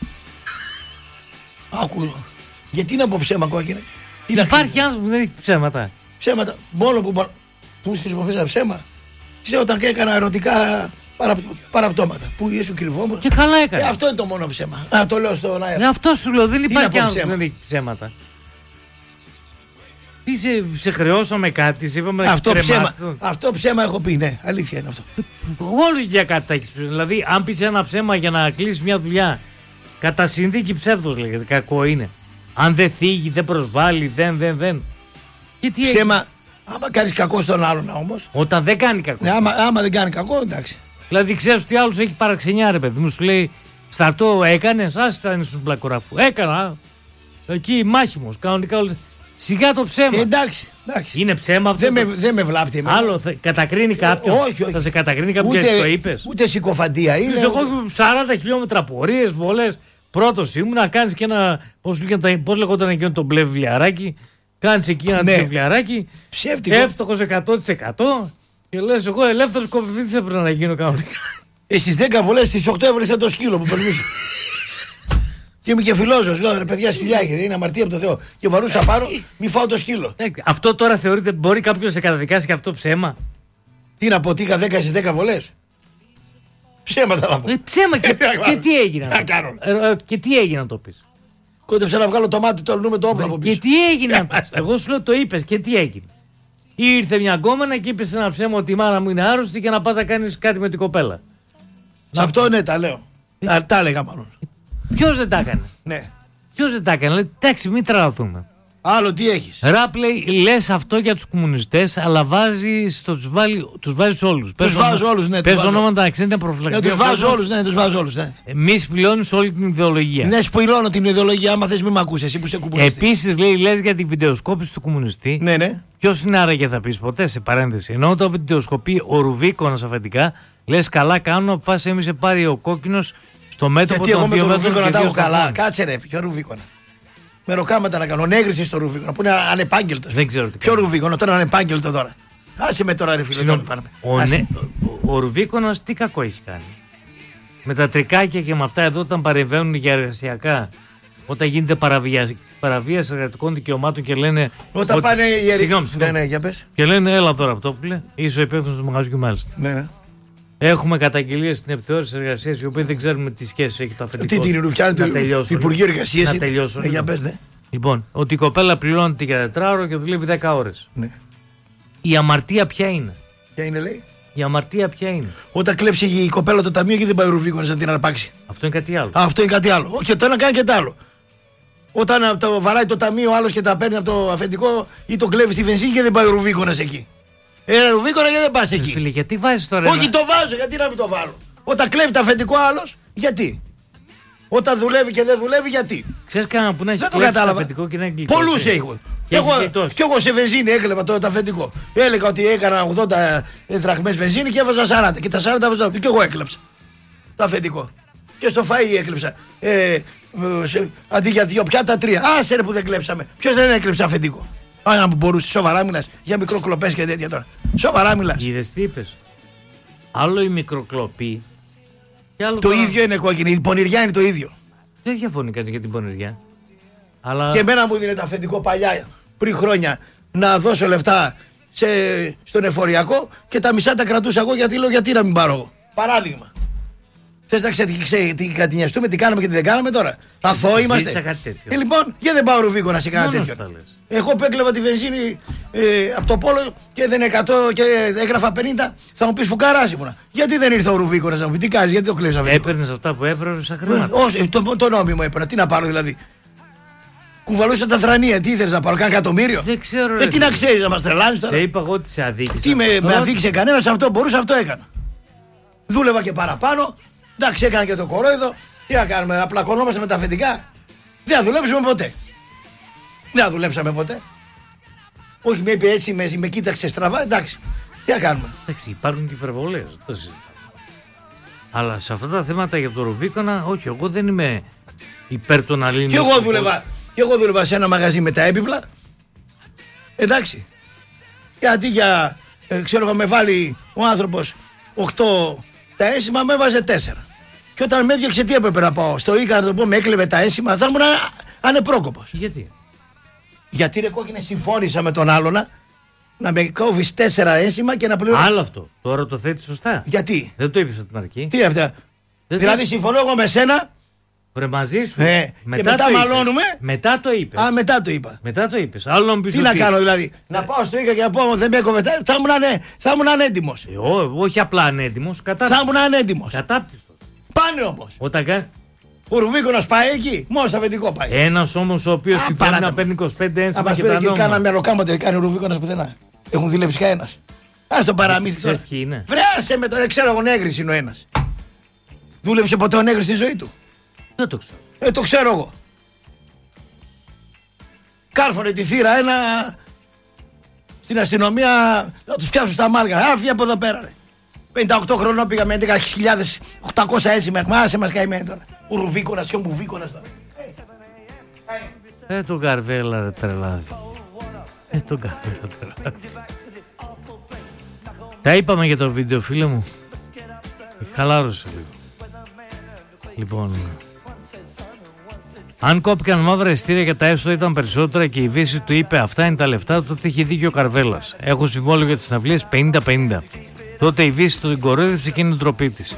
Άκου. Γιατί να πω ψέμα, κόκκινε. Υπάρχει άνθρωπο που δεν έχει ψέματα. Ψέματα. Μόνο που χρησιμοποιήσα ψέμα. Ξέρω όταν έκανα ερωτικά παραπτώματα. Που ήσουν κρυβόμουν. Και καλά έκανε. Αυτό είναι το μόνο ψέμα. Να το λέω στον αέρα. Αυτό σου λέω. Δεν υπάρχει άνθρωπο που δεν έχει ψέματα. Τι σε χρεώσαμε κάτι, σε είπαμε αυτό ψέμα έχω πει, ναι, αλήθεια είναι αυτό. Όλο για κάτι θα έχεις πει. Δηλαδή, αν πεις ένα ψέμα για να κλείσει μια δουλειά, κατά συνθήκη ψεύδος λέγεται, κακό είναι. Αν δεν θίγει, δεν προσβάλλει, δεν. Και τι ψέμα, άμα κάνεις κακό στον άλλον όμως. Όταν δεν κάνει κακό. Ναι, άμα δεν κάνει κακό, εντάξει. Δηλαδή, ξέρεις ότι άλλος έχει παραξενιά, ρε παιδί μου, σου λέει στρατό έκανες, άστα είναι στους μπλακοράφου. Έκανα. Εκεί μάχημος, κανονικά όλες. Σιγά το ψέμα. Εντάξει. Είναι ψέμα αυτό. Δεν με βλάπτει εμένα. Άλλο, κατακρίνει κάποιο. Όχι. Θα σε κατακρίνει κάποιο γιατί το είπες. Ούτε συκοφαντία είναι. Εγώ 40 χιλιόμετρα πορείες, βολές. Πρώτος ήμουν να κάνεις και ένα. Πώς λεγόταν εκείνο το μπλε βιβλιαράκι. Κάνεις εκεί ένα βιβλιαράκι. Ψεύτικο. Εύστοχος 100%. Και λες, εγώ ελεύθερος κοπηβίτης έπρεπε να γίνω κανονικά. Στις 10 βολές, στις 8 έβρισα το σκύλο που περνούσε. Και είμαι και φιλόζωος, λέω ρε παιδιά, σκυλιάκι, δεν είναι αμαρτία από το Θεό. Και βαρούσα πάνω, μη φάω το σκύλο. Αυτό τώρα θεωρείται, μπορεί κάποιος να σε καταδικάσει και αυτό ψέμα. Τι να πω, τι είχα 10 στις 10 βολές. Ψέματα θα πω. Ψέμα και τι έγινε. Τι να κάνω. Και τι έγινε να το πεις. Κόντεψα να βγάλω το μάτι, το αρνούμε το όπλο από πίσω. Και τι έγινε. Εγώ σου λέω το είπες και τι έγινε. Ήρθε μια γκόμενα και είπες ένα ψέμα ότι η μάνα μου είναι άρρωστη και να πας να κάνεις κάτι με την κοπέλα. Σε αυτό ναι, τα λέω. Τα έλεγα μάλλον. Ποιος δεν τα έκανε. Ναι. Ποιος δεν τα έκανε. Λέει, εντάξει, μην τρελαθούμε. Άλλο τι έχεις. Ραπ λέει, λες αυτό για τους κομμουνιστές, αλλά τους βάζεις όλους. Τους βάζω όλους, ναι. Πες ονόματα να ξέρετε προφυλακτικά. Τους βάζω όλους, ναι, τους βάζω όλους. Ναι. Μη σπηλώνεις όλη την ιδεολογία. Ναι, σπηλώνω την ιδεολογία, άμα θες μη μ' ακούσεις, εσύ που είσαι κομμουνιστής. Επίσης λέει, λες για τη βιντεοσκόπηση του κομμουνιστή. Ναι. Ποιος είναι άραγε θα πεις ποτέ, σε παρένθεση. Ενώ το βιντεοσκοπεί ο Ρουβίκονας αφεντικά, λες καλά κάνουν, αποφάσισε εμείς σε πάρει ο κόκκινος στο μέτωπο των 2 μέτρων. Γιατί εγώ με τον Ρουβίκονα τα έχω καλά. Κάτσε ρε, ποιο Ρουβίκονα. Με ροκάματα να κάνω. Νέγριση στο Ρουβίκονα που είναι ανεπάγγελτος. Δεν ξέρω τι. Ποιο Ρουβίκονα, τώρα είναι ανεπάγγελτο τώρα. Άσε με τώρα ρε φίλε. Ο Ρουβίκονας τι κακό έχει κάνει. Με τα τρικάκια και με αυτά εδώ όταν παρεμβαίνουν για εργασιακά. Όταν γίνεται παραβίαση εργατικών δικαιωμάτων και λένε. Όταν πάνε οι Συγγνώμη. Ναι, για πες. Και λένε έλα τώρα αυτό που λέει. Είσαι ο υπεύθυνος του μαγαζιού μάλιστα. Ναι. Έχουμε καταγγελίες στην επιθεώρηση εργασίας, οι οποίοι δεν ξέρουμε τι σχέση έχει το αφεντικό. Τι την Ρουφιάνη του Υπουργείου Εργασίας. Να τελειώσω. Για πες, ναι. Λοιπόν, ότι η κοπέλα πληρώνεται για τετράωρο και δουλεύει 10 ώρες. Ναι. Η αμαρτία ποια είναι. Ποια είναι, λέει. Η αμαρτία ποια είναι. Όταν κλέψει η κοπέλα το ταμείο και δεν πάει ο Ρουβίκονας να την αρπάξει. Αυτό είναι κάτι άλλο. Αυτό είναι κάτι άλλο. Όχι, το ένα κάνει και το άλλο. Όταν το βαράει το ταμείο ο άλλος και τα παίρνει από το αφεντικό ή το κλέβει στη βενζίνη και δεν πάει ο Ρουβίκονας εκεί. Ρουβίκονα γιατί δεν πας εκεί. Φίλε, γιατί βάζεις τώρα. Όχι, το βάζω, γιατί να μην το βάλω. Όταν κλέβει το αφεντικό άλλος, γιατί. Όταν δουλεύει και δεν δουλεύει, γιατί. Ξέρεις κανένα που να έχει κλέψει το αφεντικό και να έχει γλιτώσει. Πολλούς έχω. Κι εγώ σε βενζίνη έκλεβα το αφεντικό. Έλεγα ότι έκανα 80 δραχμές βενζίνη και έβαζα 40. Και τα 40 έβαζα. Και εγώ έκλεψα το αφεντικό. Και στο φαΐ έκλεψα. Αντί για 2 πιάτα 3. Άσε ρε που δεν κλέψαμε. Ποιος δεν έκλεψε αφεντικό. Αν μπορούσε, σοβαρά μιλάς για μικροκλοπές και τέτοια τώρα. Σοβαρά μιλάς. Είδες τι είπες. Άλλο η μικροκλοπή. Το ίδιο είναι κόκκινη. Η πονηριά είναι το ίδιο. Δεν διαφωνεί κανείς για την πονηριά. Αλλά... Και εμένα μου δίνει το αφεντικό παλιά πριν χρόνια να δώσω λεφτά στον εφοριακό και τα μισά τα κρατούσα εγώ γιατί λέω γιατί να μην πάρω εγώ. Παράδειγμα. Θες να κατηνιαστούμε τι κάναμε και τι δεν κάναμε τώρα? Αθώοι είμαστε. Λοιπόν, γιατί δεν πάω Ρουβίκονα σε κανένα τέτοιο? Εγώ που έκλεβα τη βενζίνη από το Πόλο και δεν 100 και έγραφα 50, θα μου πει φουκαράς ήμουνα. Γιατί δεν ήρθε ο Ρουβίκονας να μου πει τι κάνεις, γιατί το κλέβεις αυτό? Έπαιρνες αυτά που έπαιρνες σαν χρήματα? Όχι, το νόμιμο έπαιρνα. Τι να πάρω δηλαδή? Κουβαλούσα τα θρανία, τι ήθελες να πάρω, κάνα εκατομμύριο? Δεν ξέρω. Τι να ξέρεις, να μας τρελάνεις τώρα? Σε είπα εγώ ότι σε αδίκησα. Τι με αδίκησε κανένας, αυτό μπορούσα, αυτό έκανα. Δούλευα και παραπάνω. Εντάξει, έκανα και το κορόιδο. Τι να κάνουμε, απλά κονόμαστε με τα αφεντικά? Δεν θα δουλέψουμε ποτέ. Δεν θα δουλέψαμε ποτέ. Όχι, με είπε έτσι, με κοίταξε στραβά, εντάξει. Τι να κάνουμε? Εντάξει, υπάρχουν και υπερβολές. Αλλά σε αυτά τα θέματα για το Ρουβίκονα, όχι, εγώ δεν είμαι υπέρ των αλλήλων. Και εγώ δούλευα σε ένα μαγαζί με τα έπιπλα. Εντάξει. Γιατί ξέρω εγώ, με βάλει ο άνθρωπος 8 τα ένσημα, με έβαζε 4. Και όταν με έδιωξε, τι έπρεπε να πάω? Στο Ίκα να το πω, με έκλεβε τα ένσημα, θα ήμουν ανεπρόκοπος. Γιατί? Γιατί ρε κόκκινε, συμφώνησα με τον άλλονα να με κόβεις 4 ένσημα και να πληρώνω. Άλλο αυτό. Τώρα το θέτεις σωστά. Γιατί? Δεν το είπες από την αρχή. Τι αυτά? Δηλαδή συμφωνώ εγώ με σένα. Βρε μαζί σου. Και μετά μαλώνουμε. Μετά το είπες. Α, μετά το είπα. Μετά το είπες. Άλλο να μου πεις. Τι να κάνω δηλαδή? Να πάω στο Ίκα και να πω δεν με έκοβε. Θα ήμουν ανέντιμος. Όχι απλά ανέντιμος. Θα ήμουν ανέντιμος. Κατάπτυστος. Πάνε όμως. Όταν κάνει. Ο Ρουβίκονας πάει εκεί. Μόνο στα αφεντικό πάει. Ένας όμως ο οποίος συμφωνεί να παίρνει 25 ένσημα. Αν μας πήρε και κάνα μυαλοκάματο και κάνει ο Ρουβίκονας πουθενά. Έχουν δουλέψει κανένας. Ας το παραμύθι τώρα. Βρέασε με τώρα, ξέρω εγώ, Νέγρης είναι ο ένας. Δούλεψε ποτέ ο Νέγρης στη ζωή του? Δεν το ξέρω. Το ξέρω εγώ. Κάρφωνε τη θύρα ένα στην αστυνομία να τους πιάσουν στα μάλγα. Άφη από εδώ πέρα ρε. 58 χρονών πήγα με 11.800 ένσημα. Άσε μας καημένοι τώρα. Ο Ρουβίκονας και ο Μπουβίκονας τώρα. Τον Καρβέλα ρε τρελάδι. Τον Καρβέλα τρελάδι. Τα είπαμε για το βίντεο, φίλε μου. Χαλάρωσε λίγο. Λοιπόν, αν κόπηκαν μαύρα ειστήρια και τα έσοδα ήταν περισσότερα και η Βύση του είπε αυτά είναι τα λεφτά, τότε είχε δίκιο ο Καρβέλας. Έχω συμβόλαιο για τις συναυλίες 50-50. Τότε η Βύση του κορόιδευσε και είναι ντροπή της.